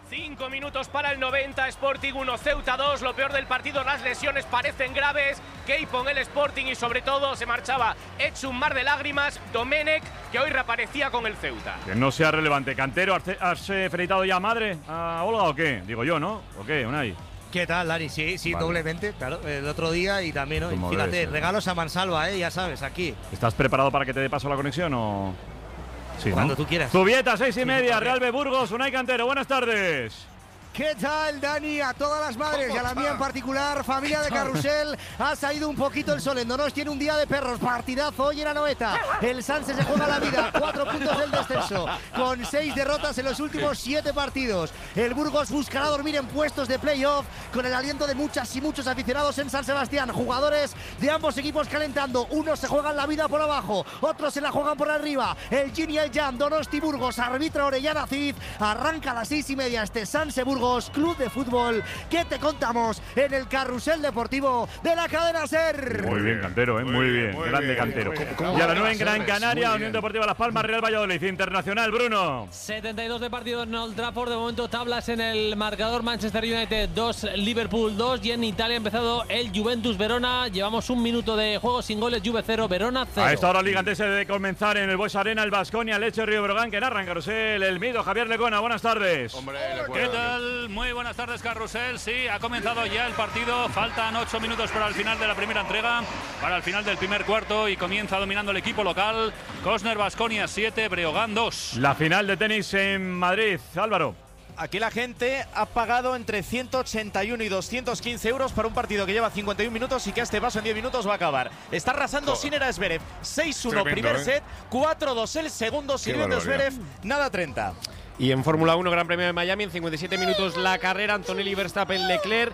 5 minutos para el 90, Sporting 1, Ceuta 2. Lo peor del partido, las lesiones parecen graves. Keipon, el Sporting, y sobre todo se marchaba hecho un mar de lágrimas Domenech, que hoy reaparecía con el Ceuta. Que no sea relevante. Cantero, ¿has felicitado ya a madre, a Olga, o qué? Digo yo, ¿no? ¿O qué, Unai? ¿Qué tal, Dani? Sí, vale. Doblemente, claro, el otro día y también hoy. Fíjate, regalos a mansalva, ya sabes, aquí. ¿Estás preparado para que te dé paso la conexión o...? Sí, cuando ¿no? tú quieras. Zubieta, 6:30, Real B Burgos, Unai Cantero, buenas tardes. ¿Qué tal, Dani? A todas las madres y a la mía en particular, familia de Carrusel, ha salido un poquito el sol. En Donosti tiene un día de perros, partidazo hoy en Anoeta. El Sanse se juega la vida, 4 puntos del descenso, con 6 derrotas en los últimos 7 partidos. El Burgos buscará dormir en puestos de playoff, con el aliento de muchas y muchos aficionados en San Sebastián. Jugadores de ambos equipos calentando, unos se juegan la vida por abajo, otros se la juegan por arriba. El Yin y el Yang, Donosti Burgos, arbitra Orellana Cid. Arranca a las 6:30 este Sanse Burgos Club de Fútbol, que te contamos en el Carrusel Deportivo de la cadena SER. Muy bien, Cantero, muy bien, grande Cantero. Y a la 9 en Gran Canaria, Unión Deportiva Las Palmas, Real Valladolid, Internacional, Bruno. 72 de partido en Old Trafford, de momento tablas en el marcador, Manchester United 2, Liverpool 2, y en Italia ha empezado el Juventus Verona. Llevamos un minuto de juego sin goles, Juve 0, Verona 0. A esta hora Liga, antes de comenzar en el Bues Arena, el Baskonia, Leche, Río Brogan, que narra en Carrusel, el Mido, Javier Lecona, buenas tardes. Hombre, ¿qué tal? Muy buenas tardes, Carrusel. Sí, ha comenzado ya el partido. Faltan 8 minutos para el final de la primera entrega, para el final del primer cuarto, y comienza dominando el equipo local. Cosner, Baskonia 7, Breogán 2. La final de tenis en Madrid, Álvaro. Aquí la gente ha pagado entre 181 y 215 euros para un partido que lleva 51 minutos y que a este paso en 10 minutos va a acabar. Está arrasando Sinner a Zverev. 6-1 primer set, 4-2 el segundo, sirviendo Zverev, nada 30. Y en Fórmula 1, Gran Premio de Miami, en 57 minutos la carrera, Antonelli, Verstappen, Leclerc,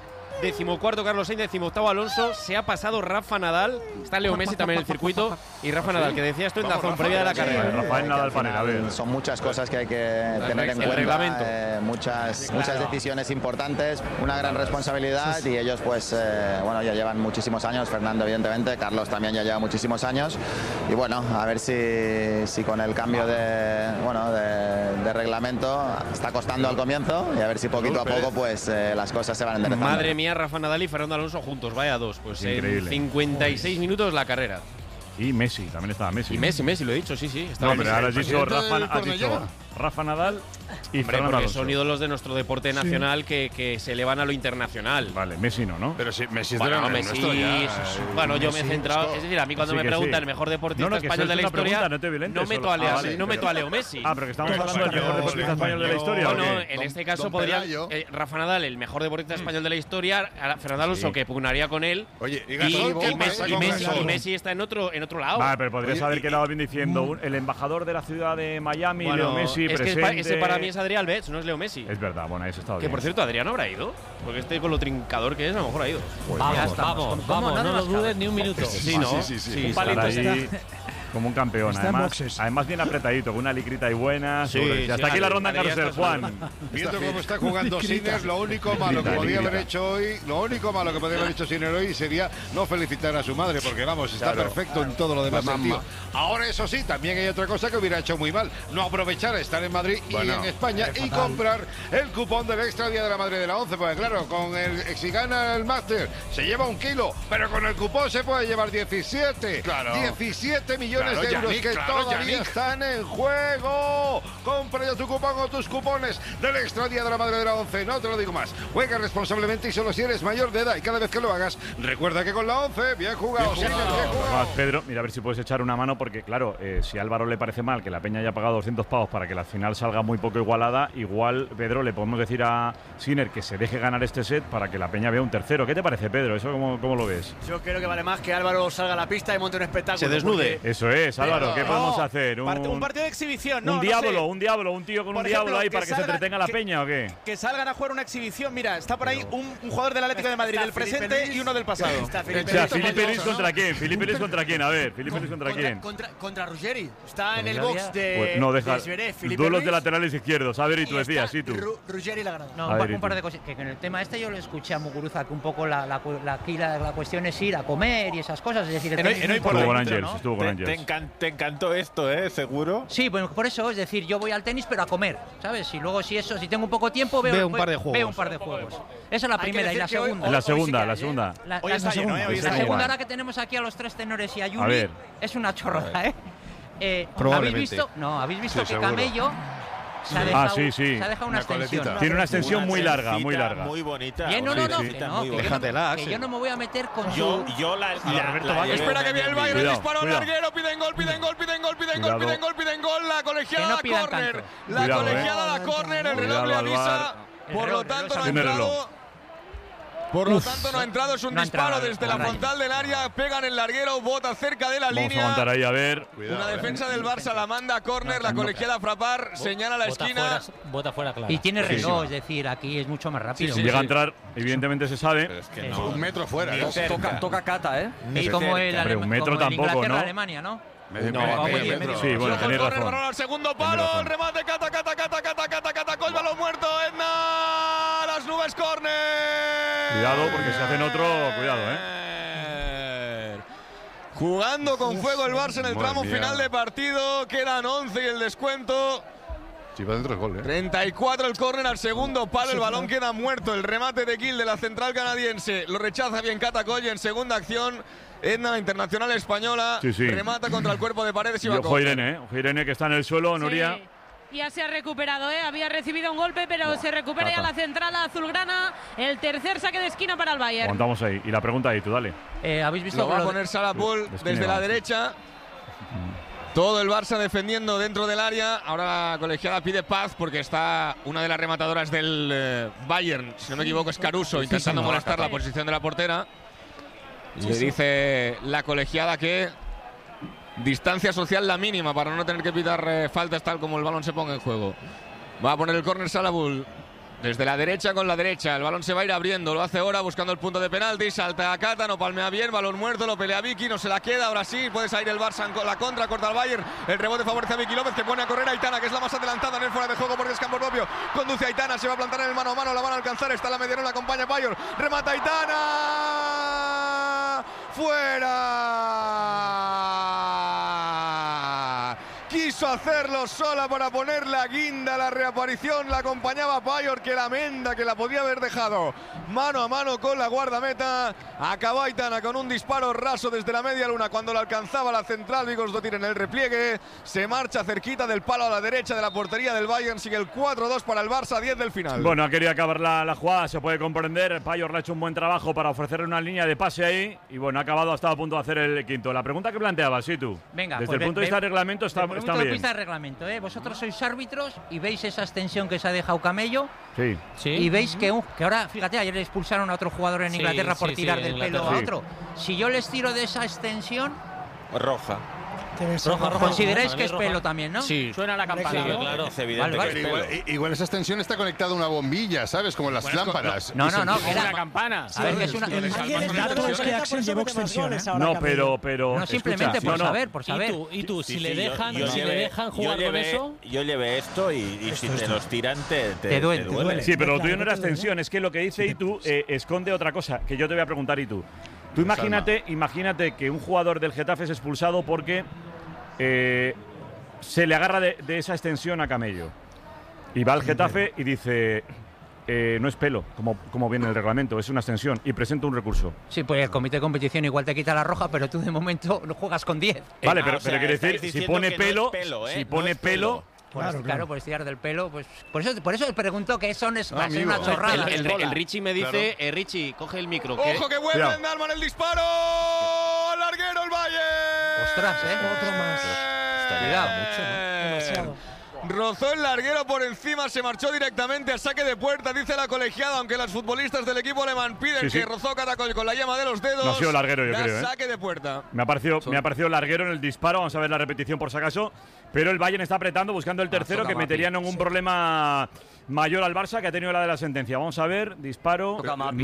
14º Carlos Sainz, 18º Alonso. Se ha pasado Rafa Nadal, está Leo Messi también en el circuito, y Rafa Nadal, que decía esto en la zona previa de la carrera. Rafael Nadal Panera, a ver. Son muchas cosas que hay que tener en cuenta, reglamento. Muchas decisiones importantes, una gran responsabilidad, y ellos pues bueno, ya llevan muchísimos años, Fernando evidentemente, Carlos también ya lleva muchísimos años, y bueno, a ver si con el cambio de reglamento está costando al comienzo, y a ver si poquito a poco pues las cosas se van enderezando. Madre mía, Rafa Nadal y Fernando Alonso juntos, vaya dos, pues increíble. En 56 minutos la carrera. Y Messi, también estaba Messi. Y Messi, lo he dicho, sí. No, pero ahora has dicho Rafa Nadal y Fernando porque Alonso. Son ídolos de nuestro deporte nacional que se elevan a lo internacional. Vale, Messi no. Pero sí, Messi es bueno, de Messi, nuestro ya. bueno, yo me he centrado, es decir, a mí cuando me preguntan el mejor deportista español de la historia, no meto a Leo Messi. Ah, pero que estamos hablando del mejor deportista español de la historia. No, en este caso podría Rafa Nadal, el mejor deportista español de la historia, Fernando Alonso, que pugnaría con él. Oye, y Messi está en otro lado. Vale, pero podrías haber quedado bien diciendo el embajador de la ciudad de Miami, Leo Messi, presente. Ese para mí es Adrián Betts, no es Leo Messi. Es verdad, bueno, eso está bien. Que por cierto, Adrián habrá ido, porque con lo trincador que es, a lo mejor ha ido. Pues vamos, no lo dudes ni un minuto. Sí, un palito ahí como un campeón. Además bien apretadito, con una licrita y buena. Hasta aquí la ronda en Carrusel, Juan. Viendo cómo está jugando Sinner, lo único malo que podía haber hecho hoy, Sinner hoy sería no felicitar a su madre, porque vamos, está perfecto en todo lo demás sentido. Ahora, eso sí, también hay otra cosa que hubiera hecho muy mal: no aprovechar estar en Madrid y en España y comprar el cupón del extra día de la madre de la 11, porque claro, con si gana el máster se lleva 1 kilo, pero con el cupón se puede llevar 17. 17 millones de euros que todavía están en juego. Compra ya tu cupón o tus cupones del extra día de la madre de la 11. No te lo digo más. Juega responsablemente y solo si eres mayor de edad, y cada vez que lo hagas, recuerda que con la 11, bien jugado. Pedro, mira a ver si puedes echar una mano, porque claro, si a Álvaro le parece mal que la Peña haya pagado 200 pavos para que la final salga muy poco igualada, igual, Pedro, le podemos decir a Sinner que se deje ganar este set para que la Peña vea un tercero. ¿Qué te parece, Pedro? ¿Eso cómo lo ves? Yo creo que vale más que Álvaro salga a la pista y monte un espectáculo. Se desnude. Eso es, Álvaro, ¿qué podemos hacer? Un partido de exhibición, un diablo, un tío con un diablo ahí para que se entretenga la Peña, ¿o qué? Que salgan a jugar una exhibición. Mira, está por ahí un jugador del Atlético de Madrid, del presente y uno del pasado. Filipe Luis contra quién? Filipe Luis contra quién, a ver, Filipe Luis contra quién. Contra Ruggeri. Está en el box de. Pues no, deja. Duelos de laterales izquierdos. A ver, y tú decías, sí, tú. Ruggeri la grada. No, un par de cosas. Que en el tema este yo le escuché a Muguruza que un poco la cuestión es ir a comer y esas cosas. Es decir, estuvo con Ángel. Te encantó esto, ¿seguro? Sí, bueno, por eso, es decir, yo voy al tenis, pero a comer, ¿sabes? Y luego si tengo un poco de tiempo, veo un par de juegos. Esa es la primera. Y la segunda. La segunda. La segunda, ahora que tenemos aquí a los 3 tenores y a Yuri, es una chorrada, ¿eh? ¿Habéis visto? No, ¿habéis visto que Camello se ha dejado una extensión? Tiene una extensión muy larga. Muy bonita. Bien, que yo no me voy a meter con yo espera que viene el Bayern, disparo al larguero, piden gol. La colegiada da córner. La colegiada da córner, el reloj le avisa. Por lo tanto, no ha entrado. No ha entrado, es un disparo desde la frontal del área, pegan el larguero, bota cerca de la línea. Vamos a aguantar ahí, a ver. Una defensa del Barça la manda a córner, la colegiada Frappart señala la esquina. Bota fuera, claro. Y tiene reloj, es decir, aquí es mucho más rápido. Si llega a entrar, evidentemente se sabe. Pero es que no. 1 metro fuera. Toca cata, ¿eh? Es como el un metro tampoco, ¿no? Alemania, ¿no? Sí, bueno, tenéis razón. Balón al segundo palo, el remate, cata, el balón muerto, Edna, las nubes, córner. Cuidado, porque si hacen otro, cuidado, Jugando con fuego el Barça en el tramo final de partido, quedan 11 y el descuento. Sí, va dentro el gol, 34 el córner al segundo palo, el balón queda muerto, el remate de Gil de la central canadiense, lo rechaza bien Cata Coll en segunda acción. Edna, la internacional española, remata contra el cuerpo de Paredes y va a ojo Irene, que está en el suelo, Nuria. Ya se ha recuperado, había recibido un golpe, pero se recupera ya la central azulgrana. El tercer saque de esquina para el Bayern. Aguantamos ahí. Y la pregunta ahí, tú dale. ¿Habéis visto? Lo va a poner Salapul desde la derecha. Todo el Barça defendiendo dentro del área. Ahora la colegiada pide paz porque está una de las rematadoras del Bayern, si no me equivoco es Caruso, intentando molestar la posición de la portera. Le dice la colegiada que distancia social la mínima para no tener que pitar faltas tal como el balón se ponga en juego. Va a poner el córner Salapul desde la derecha con la derecha. El balón se va a ir abriendo, lo hace ahora buscando el punto de penalti. Salta a Cata, no palmea bien, balón muerto, lo pelea Vicky, no se la queda. Ahora sí, puede salir el Barça en la contra, corta al Bayern. El rebote favorece a Vicky López, que pone a correr a Aitana, que es la más adelantada en el fuera de juego porque es campo propio. Conduce a Aitana, se va a plantar en el mano a mano, la van a alcanzar. Está la mediana, la acompaña Bayern. Remata Aitana. ¡Fuera! Quiso hacerlo sola para poner la guinda, la reaparición, la acompañaba Payor, que la menda, que la podía haber dejado mano a mano con la guardameta. Acabó Aitana con un disparo raso desde la media luna cuando la alcanzaba la central. Vigosdottir en el repliegue, se marcha cerquita del palo a la derecha de la portería del Bayern. Sigue el 4-2 para el Barça, 10 del final. Bueno, ha querido acabar la jugada, se puede comprender. Payor le ha hecho un buen trabajo para ofrecerle una línea de pase ahí y bueno, ha acabado, ha estado a punto de hacer el quinto. La pregunta que planteabas, sí, tú. Venga, desde el punto de vista del reglamento está bien. Desde el punto de vista del reglamento, vosotros sois árbitros y veis esa extensión que se ha dejado Camello. Sí. Y veis que ahora, fíjate, ayer le expulsaron a otro jugador en Inglaterra por tirar del pelo a otro. Si yo les tiro de esa extensión, roja. Roja. Consideráis que es pelo también, ¿no? Sí. Suena la campana. Sí, claro. Es evidente que es pelo. Igual esa extensión está conectada a una bombilla, ¿sabes? Como en las lámparas. No, era una campana. A ver, que es una. El dato es que Axel llevó extensiones ahora. No, pero. No, simplemente por saber. ¿Y tú? Si le dejan jugar con eso. Yo llevé esto y si te los tiran, te duele. Sí, pero lo tuyo no era extensión. Es que lo que dice Itu esconde otra cosa. Que yo te voy a preguntar, Itu. Tú imagínate que un jugador del Getafe es expulsado porque se le agarra de esa extensión a Camello. Y va al Getafe y dice, no es pelo, como viene el reglamento, es una extensión. Y presenta un recurso. Sí, pues el comité de competición igual te quita la roja, pero tú de momento no juegas con 10. Vale, pero quiere decir, si pone pelo, Claro, por estirar del pelo, pues por eso pregunto que eso es una chorrada. El Richie me dice, Richie, coge el micro. ¡Ojo que vuelve a Dalman el disparo! ¡Al larguero el Bayern! ¡Ostras, Otro más. Cuidado. Demasiado. Rozó el larguero por encima, se marchó directamente a saque de puerta, dice la colegiada, aunque los futbolistas del equipo alemán piden que rozó Caracol con la yema de los dedos. No ha sido larguero, yo creo. Saque de puerta. Me ha parecido larguero en el disparo, vamos a ver la repetición por si acaso. Pero el Bayern está apretando, buscando el tercero, que metería en un problema mayor al Barça, que ha tenido la de la sentencia. Vamos a ver, disparo. Toca Mapi.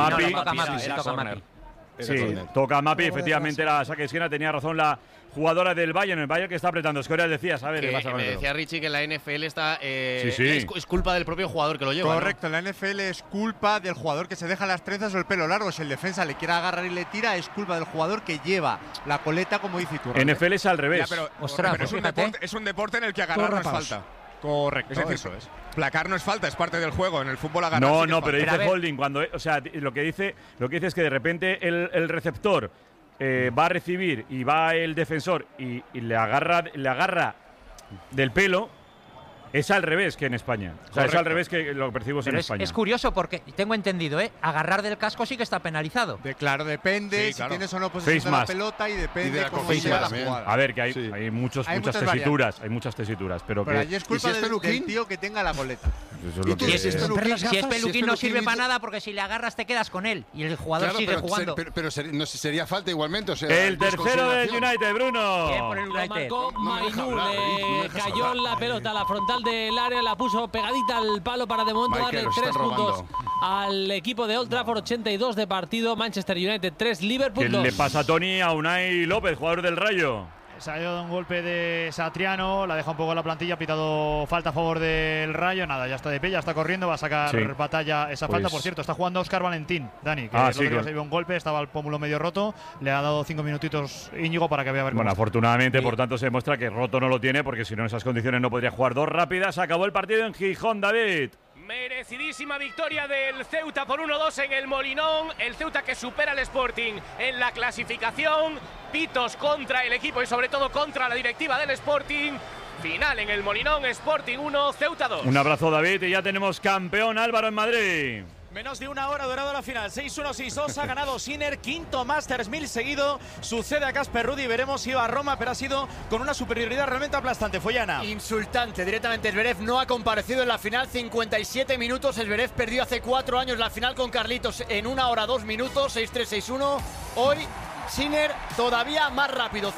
Sí, toca Mapi, efectivamente era saque de esquina, tenía razón la jugadora del Bayern, el Bayern que está apretando. Escoria decías, a ver, me decía Richie que la NFL está es culpa del propio jugador que lo lleva. Correcto, la NFL es culpa del jugador que se deja las trenzas o el pelo largo. Si el defensa le quiere agarrar y le tira, es culpa del jugador que lleva la coleta, como dice tú. NFL es al revés. Pero es un deporte en el que agarrar no es falta. Correcto, Es decir, eso es. placar no es falta, es parte del juego. En el fútbol agarrar sí que No, es pero falta. dice holding cuando, o sea, lo que dice es que de repente el receptor va a recibir y va el defensor y le agarra del pelo. Es al revés que en España. O sea, es al revés que lo percibimos en España. Es curioso porque, tengo entendido, agarrar del casco sí que está penalizado. Claro, depende si tienes o no posesión de la pelota y depende de cómo sea la jugada. A ver, que hay muchas tesituras. Hay muchas tesituras. Pero allí es culpa del tío que tenga la goleta. Si es peluquín no sirve para nada porque si le agarras te quedas con él y el jugador sigue jugando. Pero no sería falta igualmente. O sea, el tercero del United, Bruno. Lo marcó Mainú, le cayó en la pelota, la frontal del área, la puso pegadita al palo para de momento darle 3 puntos al equipo de Old Trafford. 82 de partido, Manchester United 3, Liverpool 2. ¿Qué le pasa a Tony a Unai López, jugador del Rayo? Se ha ido un golpe de Satriano, la deja un poco en la plantilla, ha pitado falta a favor del Rayo. Nada, ya está de pie, ya está corriendo, va a sacar batalla esa falta. Por cierto, está jugando Óscar Valentín, Dani, que se dio un golpe, estaba el pómulo medio roto, le ha dado 5 minutitos Íñigo para que vea a ver cómo Bueno, está. afortunadamente, por tanto, se demuestra que roto no lo tiene, porque si no en esas condiciones no podría jugar. 2 rápidas, acabó el partido en Gijón, David. Merecidísima victoria del Ceuta por 1-2 en el Molinón. El Ceuta que supera al Sporting en la clasificación. Pitos contra el equipo y sobre todo contra la directiva del Sporting. Final en el Molinón, Sporting 1, Ceuta 2. Un abrazo, David, y ya tenemos campeón Álvaro en Madrid. Menos de una hora durado la final. 6-1, 6-2. Ha ganado Sinner. Quinto Masters 1000 seguido. Sucede a Casper Ruud. Veremos si va a Roma, pero ha sido con una superioridad realmente aplastante. Follana. Insultante. Directamente Zverev no ha comparecido en la final. 57 minutos. Zverev perdió hace 4 años la final con Carlitos en 1 hora 2 minutos. 6-3, 6-1. Hoy Sinner todavía más rápido.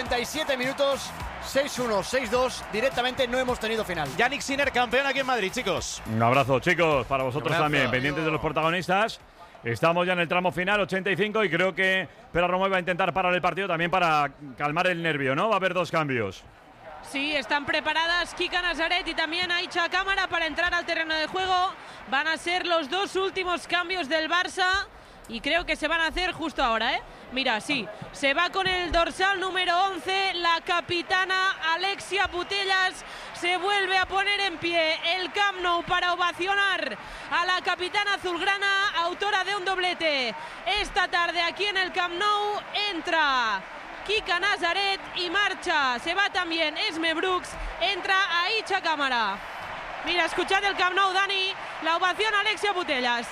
57 minutos. 6-1, 6-2, directamente no hemos tenido final. Yannick Sinner, campeón aquí en Madrid, chicos. Un abrazo, chicos, para vosotros también, pendientes de los protagonistas. Estamos ya en el tramo final, 85, y creo que Pera Romeu va a intentar parar el partido también para calmar el nervio, ¿no? Va a haber 2 cambios. Sí, están preparadas Kika Nazaret y también Aicha Cámara para entrar al terreno de juego. Van a ser los 2 últimos cambios del Barça. Y creo que se van a hacer justo ahora, ¿eh? Mira, sí, se va con el dorsal número 11, la capitana Alexia Putellas se vuelve a poner en pie el Camp Nou para ovacionar a la capitana azulgrana, autora de un doblete. Esta tarde aquí en el Camp Nou entra Kika Nazaret y marcha, se va también Esme Brooks, entra Aicha Cámara. Mira, escuchad el Camp Nou, Dani, la ovación a Alexia Putellas.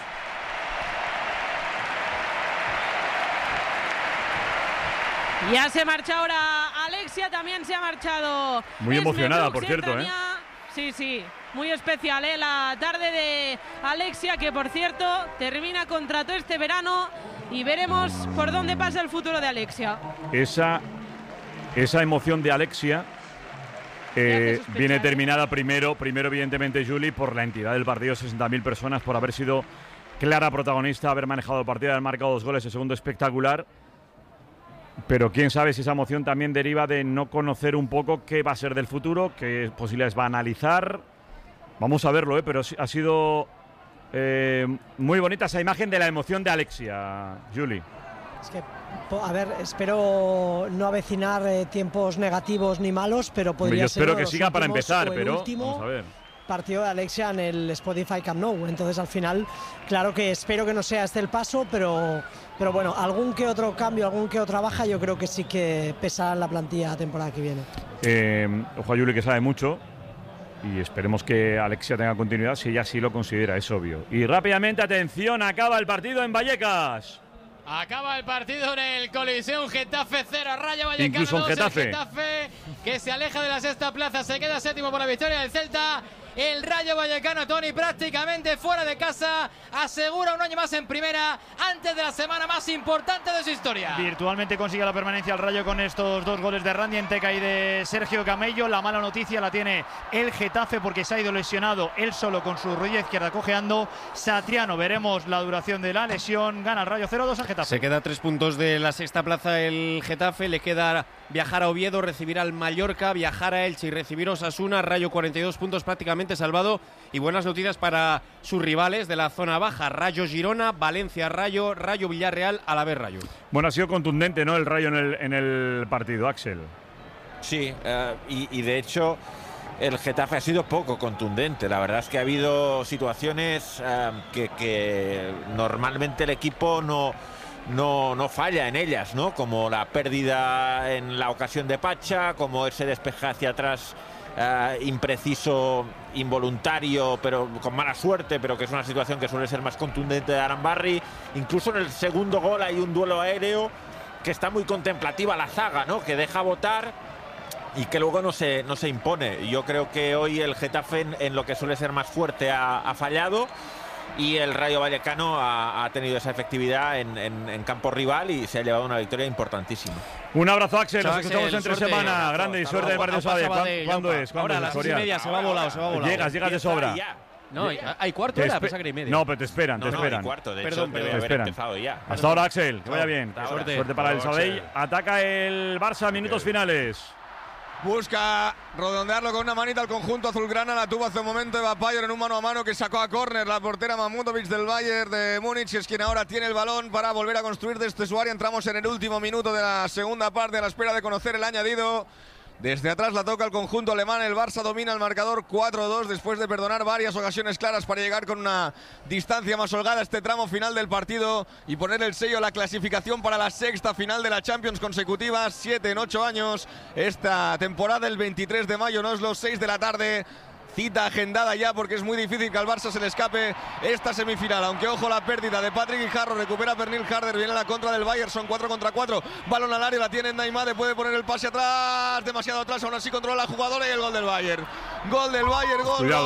Ya se marcha ahora Alexia, también se ha marchado. Muy emocionada, por cierto, ¿eh? Sí, sí, muy especial, ¿eh? La tarde de Alexia, que por cierto termina contrato este verano y veremos por dónde pasa el futuro de Alexia. Esa emoción de Alexia viene terminada primero evidentemente, Juli, por la entidad del partido, 60.000 personas, por haber sido clara protagonista, haber manejado el partido, haber marcado 2 goles, el segundo espectacular. Pero quién sabe si esa emoción también deriva de no conocer un poco qué va a ser del futuro, qué posibilidades va a analizar. Vamos a verlo, pero ha sido muy bonita esa imagen de la emoción de Alexia, Juli. Es que, a ver, espero no avecinar tiempos negativos ni malos, pero podría ser. Yo espero que siga para empezar, pero vamos a ver. Partido de Alexia en el Spotify Camp Nou, entonces al final, claro que espero que no sea este el paso, pero bueno, algún que otro cambio, algún que otra baja, yo creo que sí que pesa en la plantilla la temporada que viene. Ojo a Juli, que sabe mucho, y esperemos que Alexia tenga continuidad si ella sí lo considera, es obvio. Y rápidamente, atención, acaba el partido en Vallecas. Acaba el partido en el Coliseum, Getafe 0, Rayo Vallecano. Incluso en 2, Getafe. El Getafe que se aleja de la sexta plaza, se queda séptimo por la victoria del Celta. El Rayo Vallecano, Tony, prácticamente fuera de casa, asegura un año más en primera antes de la semana más importante de su historia. Virtualmente consigue la permanencia al Rayo con estos 2 goles de Randy Enteca y de Sergio Camello. La mala noticia la tiene el Getafe porque se ha ido lesionado él solo con su rodilla izquierda cojeando. Satriano, veremos la duración de la lesión. Gana el Rayo 0-2 al Getafe. Se queda a 3 puntos de la sexta plaza el Getafe. Le queda viajar a Oviedo, recibir al Mallorca, viajar a Elche y recibir a Osasuna. Rayo 42 puntos prácticamente salvado, y buenas noticias para sus rivales de la zona baja: Rayo Girona, Valencia Rayo, Rayo Villarreal, Alavés Rayo. Bueno, ha sido contundente, ¿no?, el Rayo en el partido, Axel. Sí, y de hecho el Getafe ha sido poco contundente. La verdad es que ha habido situaciones que normalmente el equipo no falla en ellas, ¿no? Como la pérdida en la ocasión de Pacha, como ese despeje hacia atrás impreciso, involuntario, pero con mala suerte, pero que es una situación que suele ser más contundente de Arambarri. Incluso en el segundo gol hay un duelo aéreo que está muy contemplativa la zaga, ¿no? Que deja botar y que luego no se impone. Yo creo que hoy el Getafe, en lo que suele ser más fuerte, ha fallado, y el Rayo Vallecano ha tenido esa efectividad en campo rival y se ha llevado una victoria importantísima. Un abrazo, Axel. Chao, Nos escuchamos Axel, entre suerte. semana. Grande y suerte del partido Sabadell. ¿Cuándo es? Ahora, a las 6:30, se va volado. Llegas de sobra. No, hay cuarto, era, pensaba que era y media. No, pero te esperan, te esperan. Hay cuarto, de Perdón, hecho, debe haber empezado ya. Hasta ahora, Axel. Que vaya bien. Suerte para el Sabadell. Ataca el Barça, minutos finales. Busca redondearlo con una manita al conjunto azulgrana. La tuvo hace un momento Eva Payer en un mano a mano que sacó a córner la portera Mahmutovic del Bayern de Múnich, y es quien ahora tiene el balón para volver a construir desde su área. Entramos en el último minuto de la segunda parte, a la espera de conocer el añadido. Desde atrás la toca el conjunto alemán. El Barça domina el marcador 4-2 después de perdonar varias ocasiones claras para llegar con una distancia más holgada a este tramo final del partido y poner el sello a la clasificación para la sexta final de la Champions consecutiva, 7 en 8 años. Esta temporada, el 23 de mayo, no es los 6 de la tarde. Cita agendada ya, porque es muy difícil que al Barça se le escape esta semifinal. Aunque ojo la pérdida de Patrick Guijarro, recupera Pernil Harder, viene la contra del Bayern, son 4 contra 4. Balón al área, la tiene Neymar, puede poner el pase atrás, demasiado atrás, aún así controla la jugadora y el gol del Bayern. Gol del Bayern, gol, Cuidado,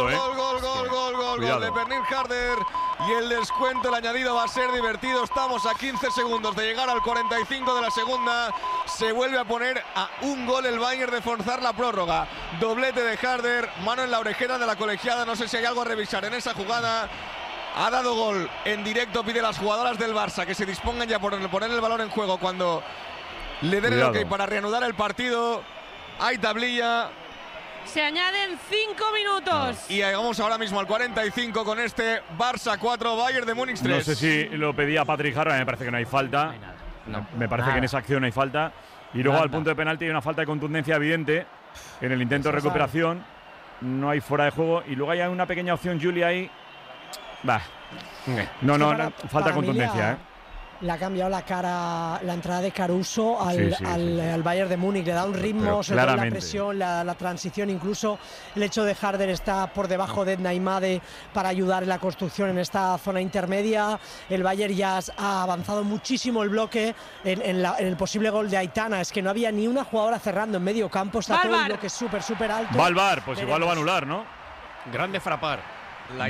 gol de Pernil Harder. Y el descuento, el añadido va a ser divertido. Estamos a 15 segundos de llegar al 45 de la segunda. Se vuelve a poner a un gol el Bayern de forzar la prórroga. Doblete de Harder, mano en la orejera de la colegiada. No sé si hay algo a revisar en esa jugada. Ha dado gol en directo, pide a las jugadoras del Barça que se dispongan ya por poner el balón en juego cuando le den el ok para reanudar el partido. Hay tablilla. Se añaden 5 minutos. Y llegamos ahora mismo al 45 con este Barça 4, Bayern de Múnich 3. No sé si lo pedía Patrick Harra, me parece que no hay falta. Me parece que en esa acción no hay falta. Y luego al punto de penalti hay una falta de contundencia evidente en el intento de recuperación. No hay fuera de juego. Y luego hay una pequeña opción, Julia, ahí. No, falta contundencia, Le ha cambiado la cara, la entrada de Caruso al Bayern de Múnich. Le da un ritmo, sobre todo la presión, la transición. Incluso el hecho de Harder está por debajo de Neymade para ayudar en la construcción en esta zona intermedia. El Bayern ya ha avanzado muchísimo el bloque en el posible gol de Aitana. Es que no había ni una jugadora cerrando en medio campo. Está todo el bloque súper alto. Va al VAR, pues igual lo va a anular, ¿no? Grande Frapar. La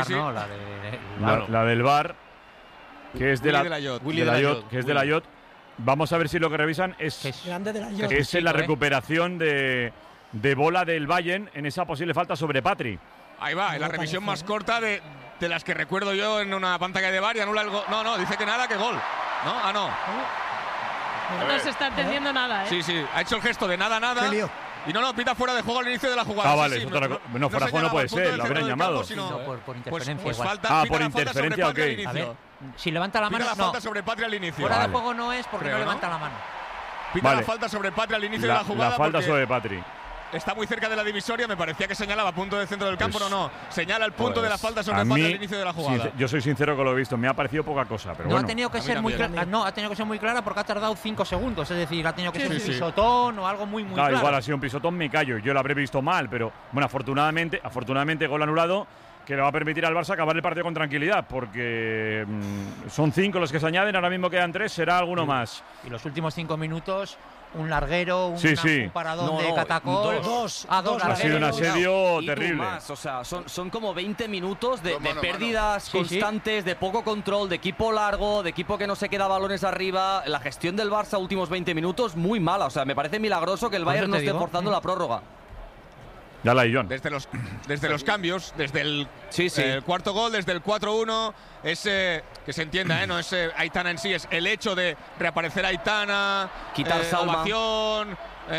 del VAR, que es de la Yot. Vamos a ver si lo que revisan es en la recuperación de bola del Bayern en esa posible falta sobre Patri. Ahí va, en la revisión más corta de las que recuerdo yo en una pantalla de VAR, y anula el gol. No, dice que nada, que gol. No. No se está entendiendo nada, Sí, ha hecho el gesto de nada. Y no, pita fuera de juego al inicio de la jugada. Vale, fuera de juego no puede ser, lo habrán llamado. Por interferencia. Por interferencia, ok. A ver, si levanta la mano, la falta sobre Patri al inicio. Fuera de juego no es porque no levanta la mano. Pita la falta sobre Patri al inicio de la jugada. La falta sobre Patri. Está muy cerca de la divisoria, me parecía que señalaba punto del centro del campo, no. Señala el punto de la falta sobre Patri al inicio de la jugada. Yo soy sincero que lo he visto, me ha parecido poca cosa, pero ha tenido que ser muy clara. No, ha tenido que ser muy clara porque ha tardado 5 segundos, es decir, ha tenido que ser un pisotón o algo muy claro. Igual ha sido un pisotón, me callo, yo lo habré visto mal, pero bueno, afortunadamente gol anulado, que le va a permitir al Barça acabar el partido con tranquilidad, porque son 5 los que se añaden, ahora mismo quedan 3, será alguno más. Y los últimos 5 minutos, un larguero, un paradón de Catacol. Dos ha sido un asedio terrible. Más, o sea, son como 20 minutos de pérdidas constantes, de poco control, de equipo largo, de equipo que no se queda balones arriba. La gestión del Barça últimos 20 minutos muy mala. O sea, me parece milagroso que el Bayern no esté forzando la prórroga. Ya la John. Desde los cambios, desde el cuarto gol, desde el 4-1, ese que se entienda, no es Aitana en sí, es el hecho de reaparecer Aitana, quitar ovación.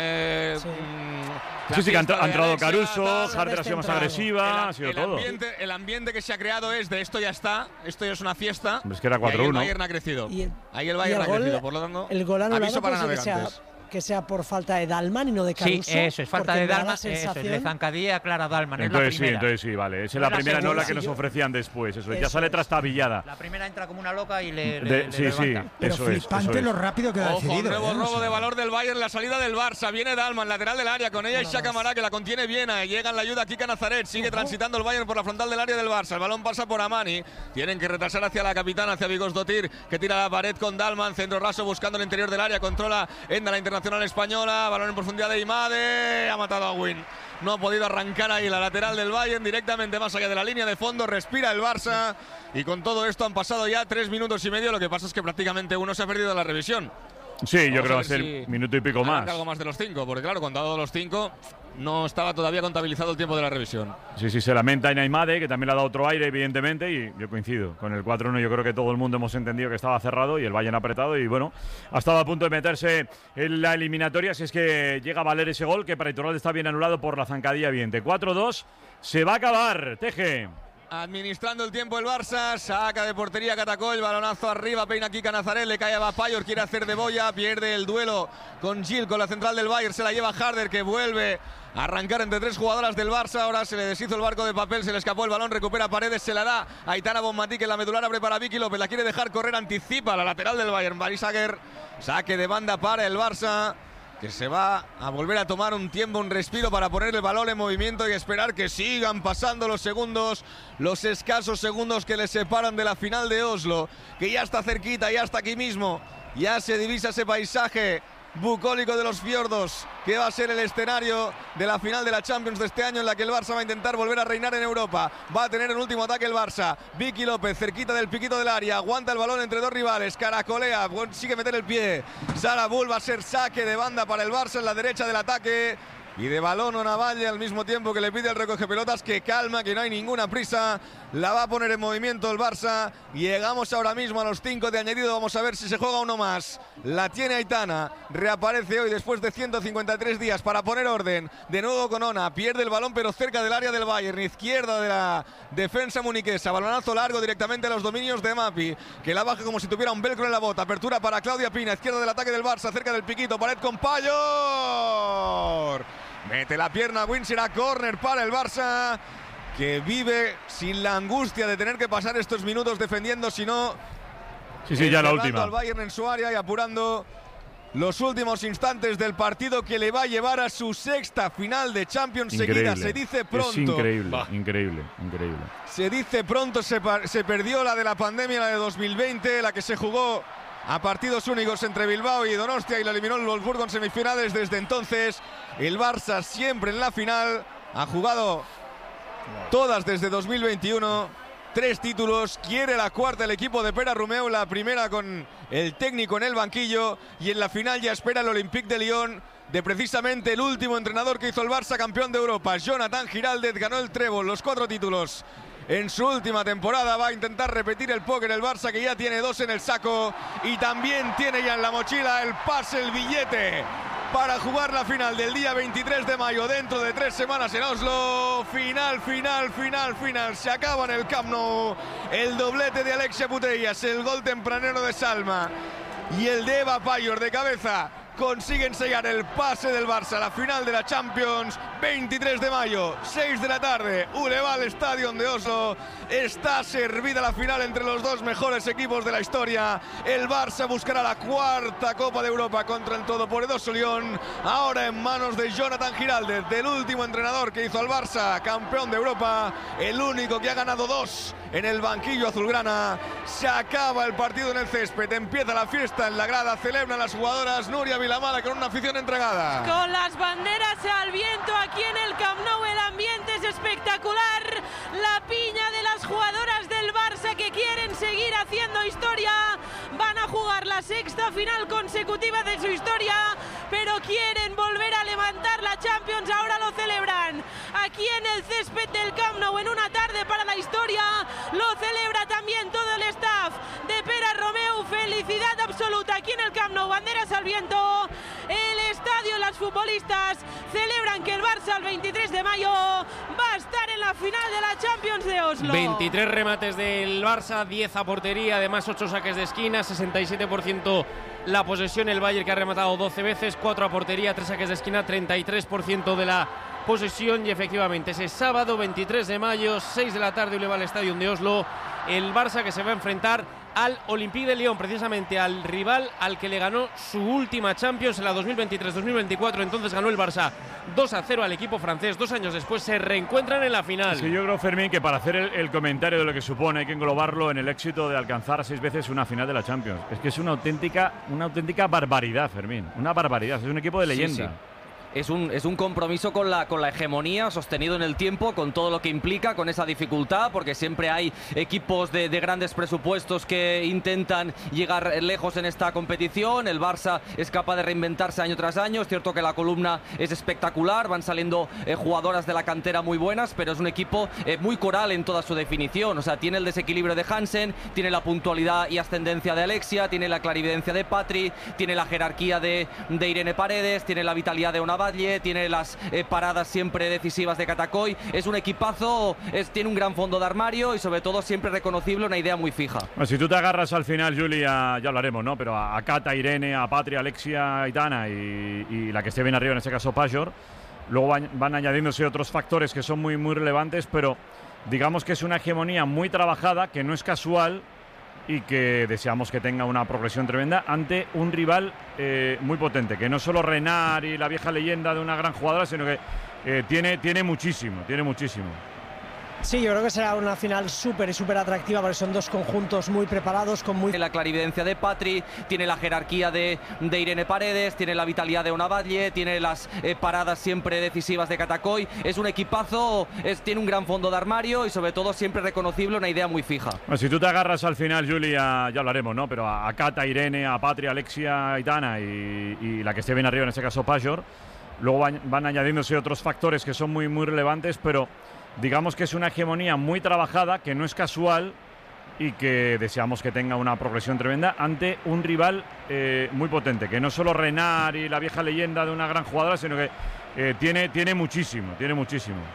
Sí, que ha entrado Caruso, Harder ha sido más agresiva, ha sido todo. El ambiente que se ha creado es de esto ya está, esto ya es una fiesta. Es que era 4-1. Ahí el Bayern ha crecido. Ahí el Bayern ha crecido, por lo tanto, el gol anulado aviso para navegantes. que sea por falta de Dalman y no de Caruso. Sí, eso es falta de Dalman, eso es de zancadilla clara Dalman. Entonces sí, vale. Esa es la primera, no la que nos ofrecían después. Eso ya sale trastabillada. La primera entra como una loca y le sí, levanta. Pero flipante lo rápido que ha decidido. Nuevo robo de valor del Bayern, la salida del Barça. Viene Dalman, lateral del área, con ella Isha Camará, que la contiene Viena. Llega en la ayuda Kika Nazaret. Sigue transitando el Bayern por la frontal del área del Barça. El balón pasa por Amani. Tienen que retrasar hacia la capitana, hacia Vigosdotir, que tira la pared con Dalman. Centro raso buscando el interior del área. Controla Enda, la internacional española. Balón en profundidad de Imade. Ha matado a Win. No ha podido arrancar ahí la lateral del Bayern directamente más allá de la línea de fondo. Respira el Barça. Y con todo esto han pasado ya 3 minutos y medio. Lo que pasa es que prácticamente uno se ha perdido la revisión. Sí, yo creo que va a ser minuto y pico más. Algo más de los 5, porque claro, cuando ha dado los 5 no estaba todavía contabilizado el tiempo de la revisión. Sí, se lamenta Inaimade, que también le ha dado otro aire, evidentemente, y yo coincido. Con el 4-1 yo creo que todo el mundo hemos entendido que estaba cerrado y el Bayern apretado y bueno, ha estado a punto de meterse en la eliminatoria, si es que llega a valer ese gol, que para Iturralde está bien anulado por la zancadilla evidente. 4-2, se va a acabar, Teje. Administrando el tiempo el Barça, saca de portería Catacol, balonazo arriba, peina Kika Nazaret, le cae a Bapayor, quiere hacer de boya, pierde el duelo con Gil, con la central del Bayern, se la lleva Harder, que vuelve a arrancar entre 3 jugadoras del Barça. Ahora se le deshizo el barco de papel, se le escapó el balón, recupera Paredes, se la da a Aitana Bonmatí, que la medular abre para Vicky López, la quiere dejar correr, anticipa la lateral del Bayern, Barisager, saque de banda para el Barça, que se va a volver a tomar un tiempo, un respiro para poner el balón en movimiento y esperar que sigan pasando los segundos, los escasos segundos que les separan de la final de Oslo, que ya está cerquita, ya está aquí mismo, ya se divisa ese paisaje bucólico de los fiordos, que va a ser el escenario de la final de la Champions de este año, en la que el Barça va a intentar volver a reinar en Europa. Va a tener el último ataque el Barça. Vicky López cerquita del piquito del área, aguanta el balón entre 2 rivales, caracolea, sigue meter el pie. Sara Bull, va a ser saque de banda para el Barça en la derecha del ataque. Y de balón a Navalle al mismo tiempo que le pide al recoge pelotas que calma, que no hay ninguna prisa. La va a poner en movimiento el Barça. Llegamos ahora mismo a los 5 de añadido. Vamos a ver si se juega uno más. La tiene Aitana. Reaparece hoy después de 153 días para poner orden. De nuevo con Ona. Pierde el balón pero cerca del área del Bayern. Izquierda de la defensa muniquesa. Balonazo largo directamente a los dominios de Mapi, que la baja como si tuviera un velcro en la bota. Apertura para Claudia Pina. Izquierda del ataque del Barça. Cerca del piquito. Pared con Payor. Mete la pierna Win, será córner para el Barça, que vive sin la angustia de tener que pasar estos minutos defendiendo, sino sí, ya la última. Al Bayern en su área y apurando los últimos instantes del partido que le va a llevar a su 6ª final de Champions seguida. Se dice pronto. Es increíble. Se dice pronto, se perdió la de la pandemia, la de 2020, la que se jugó a partidos únicos entre Bilbao y Donostia y la eliminó el Wolfsburgo en semifinales. Desde entonces el Barça siempre en la final, ha jugado todas desde 2021, 3 títulos, quiere la 4ª el equipo de Pere Romeu, la primera con el técnico en el banquillo, y en la final ya espera el Olympique de Lyon de precisamente el último entrenador que hizo el Barça campeón de Europa. Jonathan Giraldez ganó el trébol, los 4 títulos en su última temporada. Va a intentar repetir el póker el Barça, que ya tiene 2 en el saco y también tiene ya en la mochila el pase, el billete para jugar la final del día 23 de mayo dentro de 3 semanas en Oslo. Final. Se acaba en el Camp Nou el doblete de Alexia Putellas, el gol tempranero de Salma y el de Eva Payor de cabeza. Consiguen sellar el pase del Barça a la final de la Champions. 23 de mayo, 6 de la tarde, Uleval Stadion de Oslo. Está servida la final entre los 2 mejores equipos de la historia. El Barça buscará la 4ª Copa de Europa contra el todopoderoso Lyon. Ahora en manos de Jonathan Giraldez, del último entrenador que hizo al Barça campeón de Europa, el único que ha ganado 2 en el banquillo azulgrana. Se acaba el partido en el césped, empieza la fiesta en la grada, celebran las jugadoras. Nuria Vilamala con una afición entregada. Con las banderas al viento aquí en el Camp Nou, el ambiente es espectacular. La piña de las jugadoras del Barça que quieren seguir haciendo historia. Van a jugar la 6ª final consecutiva de su historia, pero quieren volver a levantar la Champions. Ahora lo celebran aquí en el césped del Camp Nou en una tarde para la historia. Lo celebra también todo el staff de Pere Romeu. Felicidad absoluta aquí en el Camp Nou, banderas al viento. El estadio, las los futbolistas celebran que el Barça el 23 de mayo va a estar en la final de la Champions de Oslo. 23 remates del Barça, 10 a portería, además 8 saques de esquina, 67% la posesión. El Bayern, que ha rematado 12 veces, 4 a portería, 3 saques de esquina, 33% de la posesión. Y efectivamente ese sábado 23 de mayo, 6 de la tarde, Uleval Stadium de Oslo, el Barça que se va a enfrentar al Olympique de Lyon, precisamente al rival al que le ganó su última Champions en la 2023-2024. Entonces ganó el Barça 2-0 al equipo francés. 2 años después se reencuentran en la final. Es que yo creo, Fermín, que para hacer el comentario de lo que supone hay que englobarlo en el éxito de alcanzar 6 veces una final de la Champions. Es que es una auténtica barbaridad, Fermín. Una barbaridad. Es un equipo de leyenda. Sí, sí. Es un compromiso con la hegemonía sostenido en el tiempo, con todo lo que implica, con esa dificultad, porque siempre hay equipos de grandes presupuestos que intentan llegar lejos en esta competición. El Barça es capaz de reinventarse año tras año. Es cierto que la columna es espectacular, van saliendo jugadoras de la cantera muy buenas, pero es un equipo muy coral en toda su definición. O sea, tiene el desequilibrio de Hansen, tiene la puntualidad y ascendencia de Alexia, tiene la clarividencia de Patri, tiene la jerarquía de Irene Paredes, tiene la vitalidad de Ona Badlie, tiene las paradas siempre decisivas de Catacoy. Es un equipazo, tiene un gran fondo de armario y sobre todo siempre reconocible, una idea muy fija. Bueno, si tú te agarras al final, Julia, ya hablaremos, ¿no? Pero a Cata, Irene, a Patria, Alexia, Aitana y la que esté bien arriba, en este caso Pajor, luego van añadiéndose otros factores que son muy relevantes, pero digamos que es una hegemonía muy trabajada, que no es casual y que deseamos que tenga una progresión tremenda ante un rival muy potente, que no solo Renard y la vieja leyenda de una gran jugadora, sino que tiene muchísimo. Sí, yo creo que será una final súper atractiva, porque son dos conjuntos muy preparados, con muy... Tiene la clarividencia de Patri, tiene la jerarquía de Irene Paredes, tiene la vitalidad de Ona Badlie, tiene las paradas siempre decisivas de Catacoy. Es un equipazo, tiene un gran fondo de armario y sobre todo siempre reconocible, una idea muy fija. Bueno, si tú te agarras al final, Julia, ya hablaremos, ¿no? Pero a Cata, Irene, a Patria, Alexia, Aitana y la que esté bien arriba, en este caso Pajor, luego van añadiéndose otros factores que son muy relevantes, pero digamos que es una hegemonía muy trabajada, que no es casual y que deseamos que tenga una progresión tremenda ante un rival muy potente, que no solo Renard y la vieja leyenda de una gran jugadora, sino que tiene muchísimo.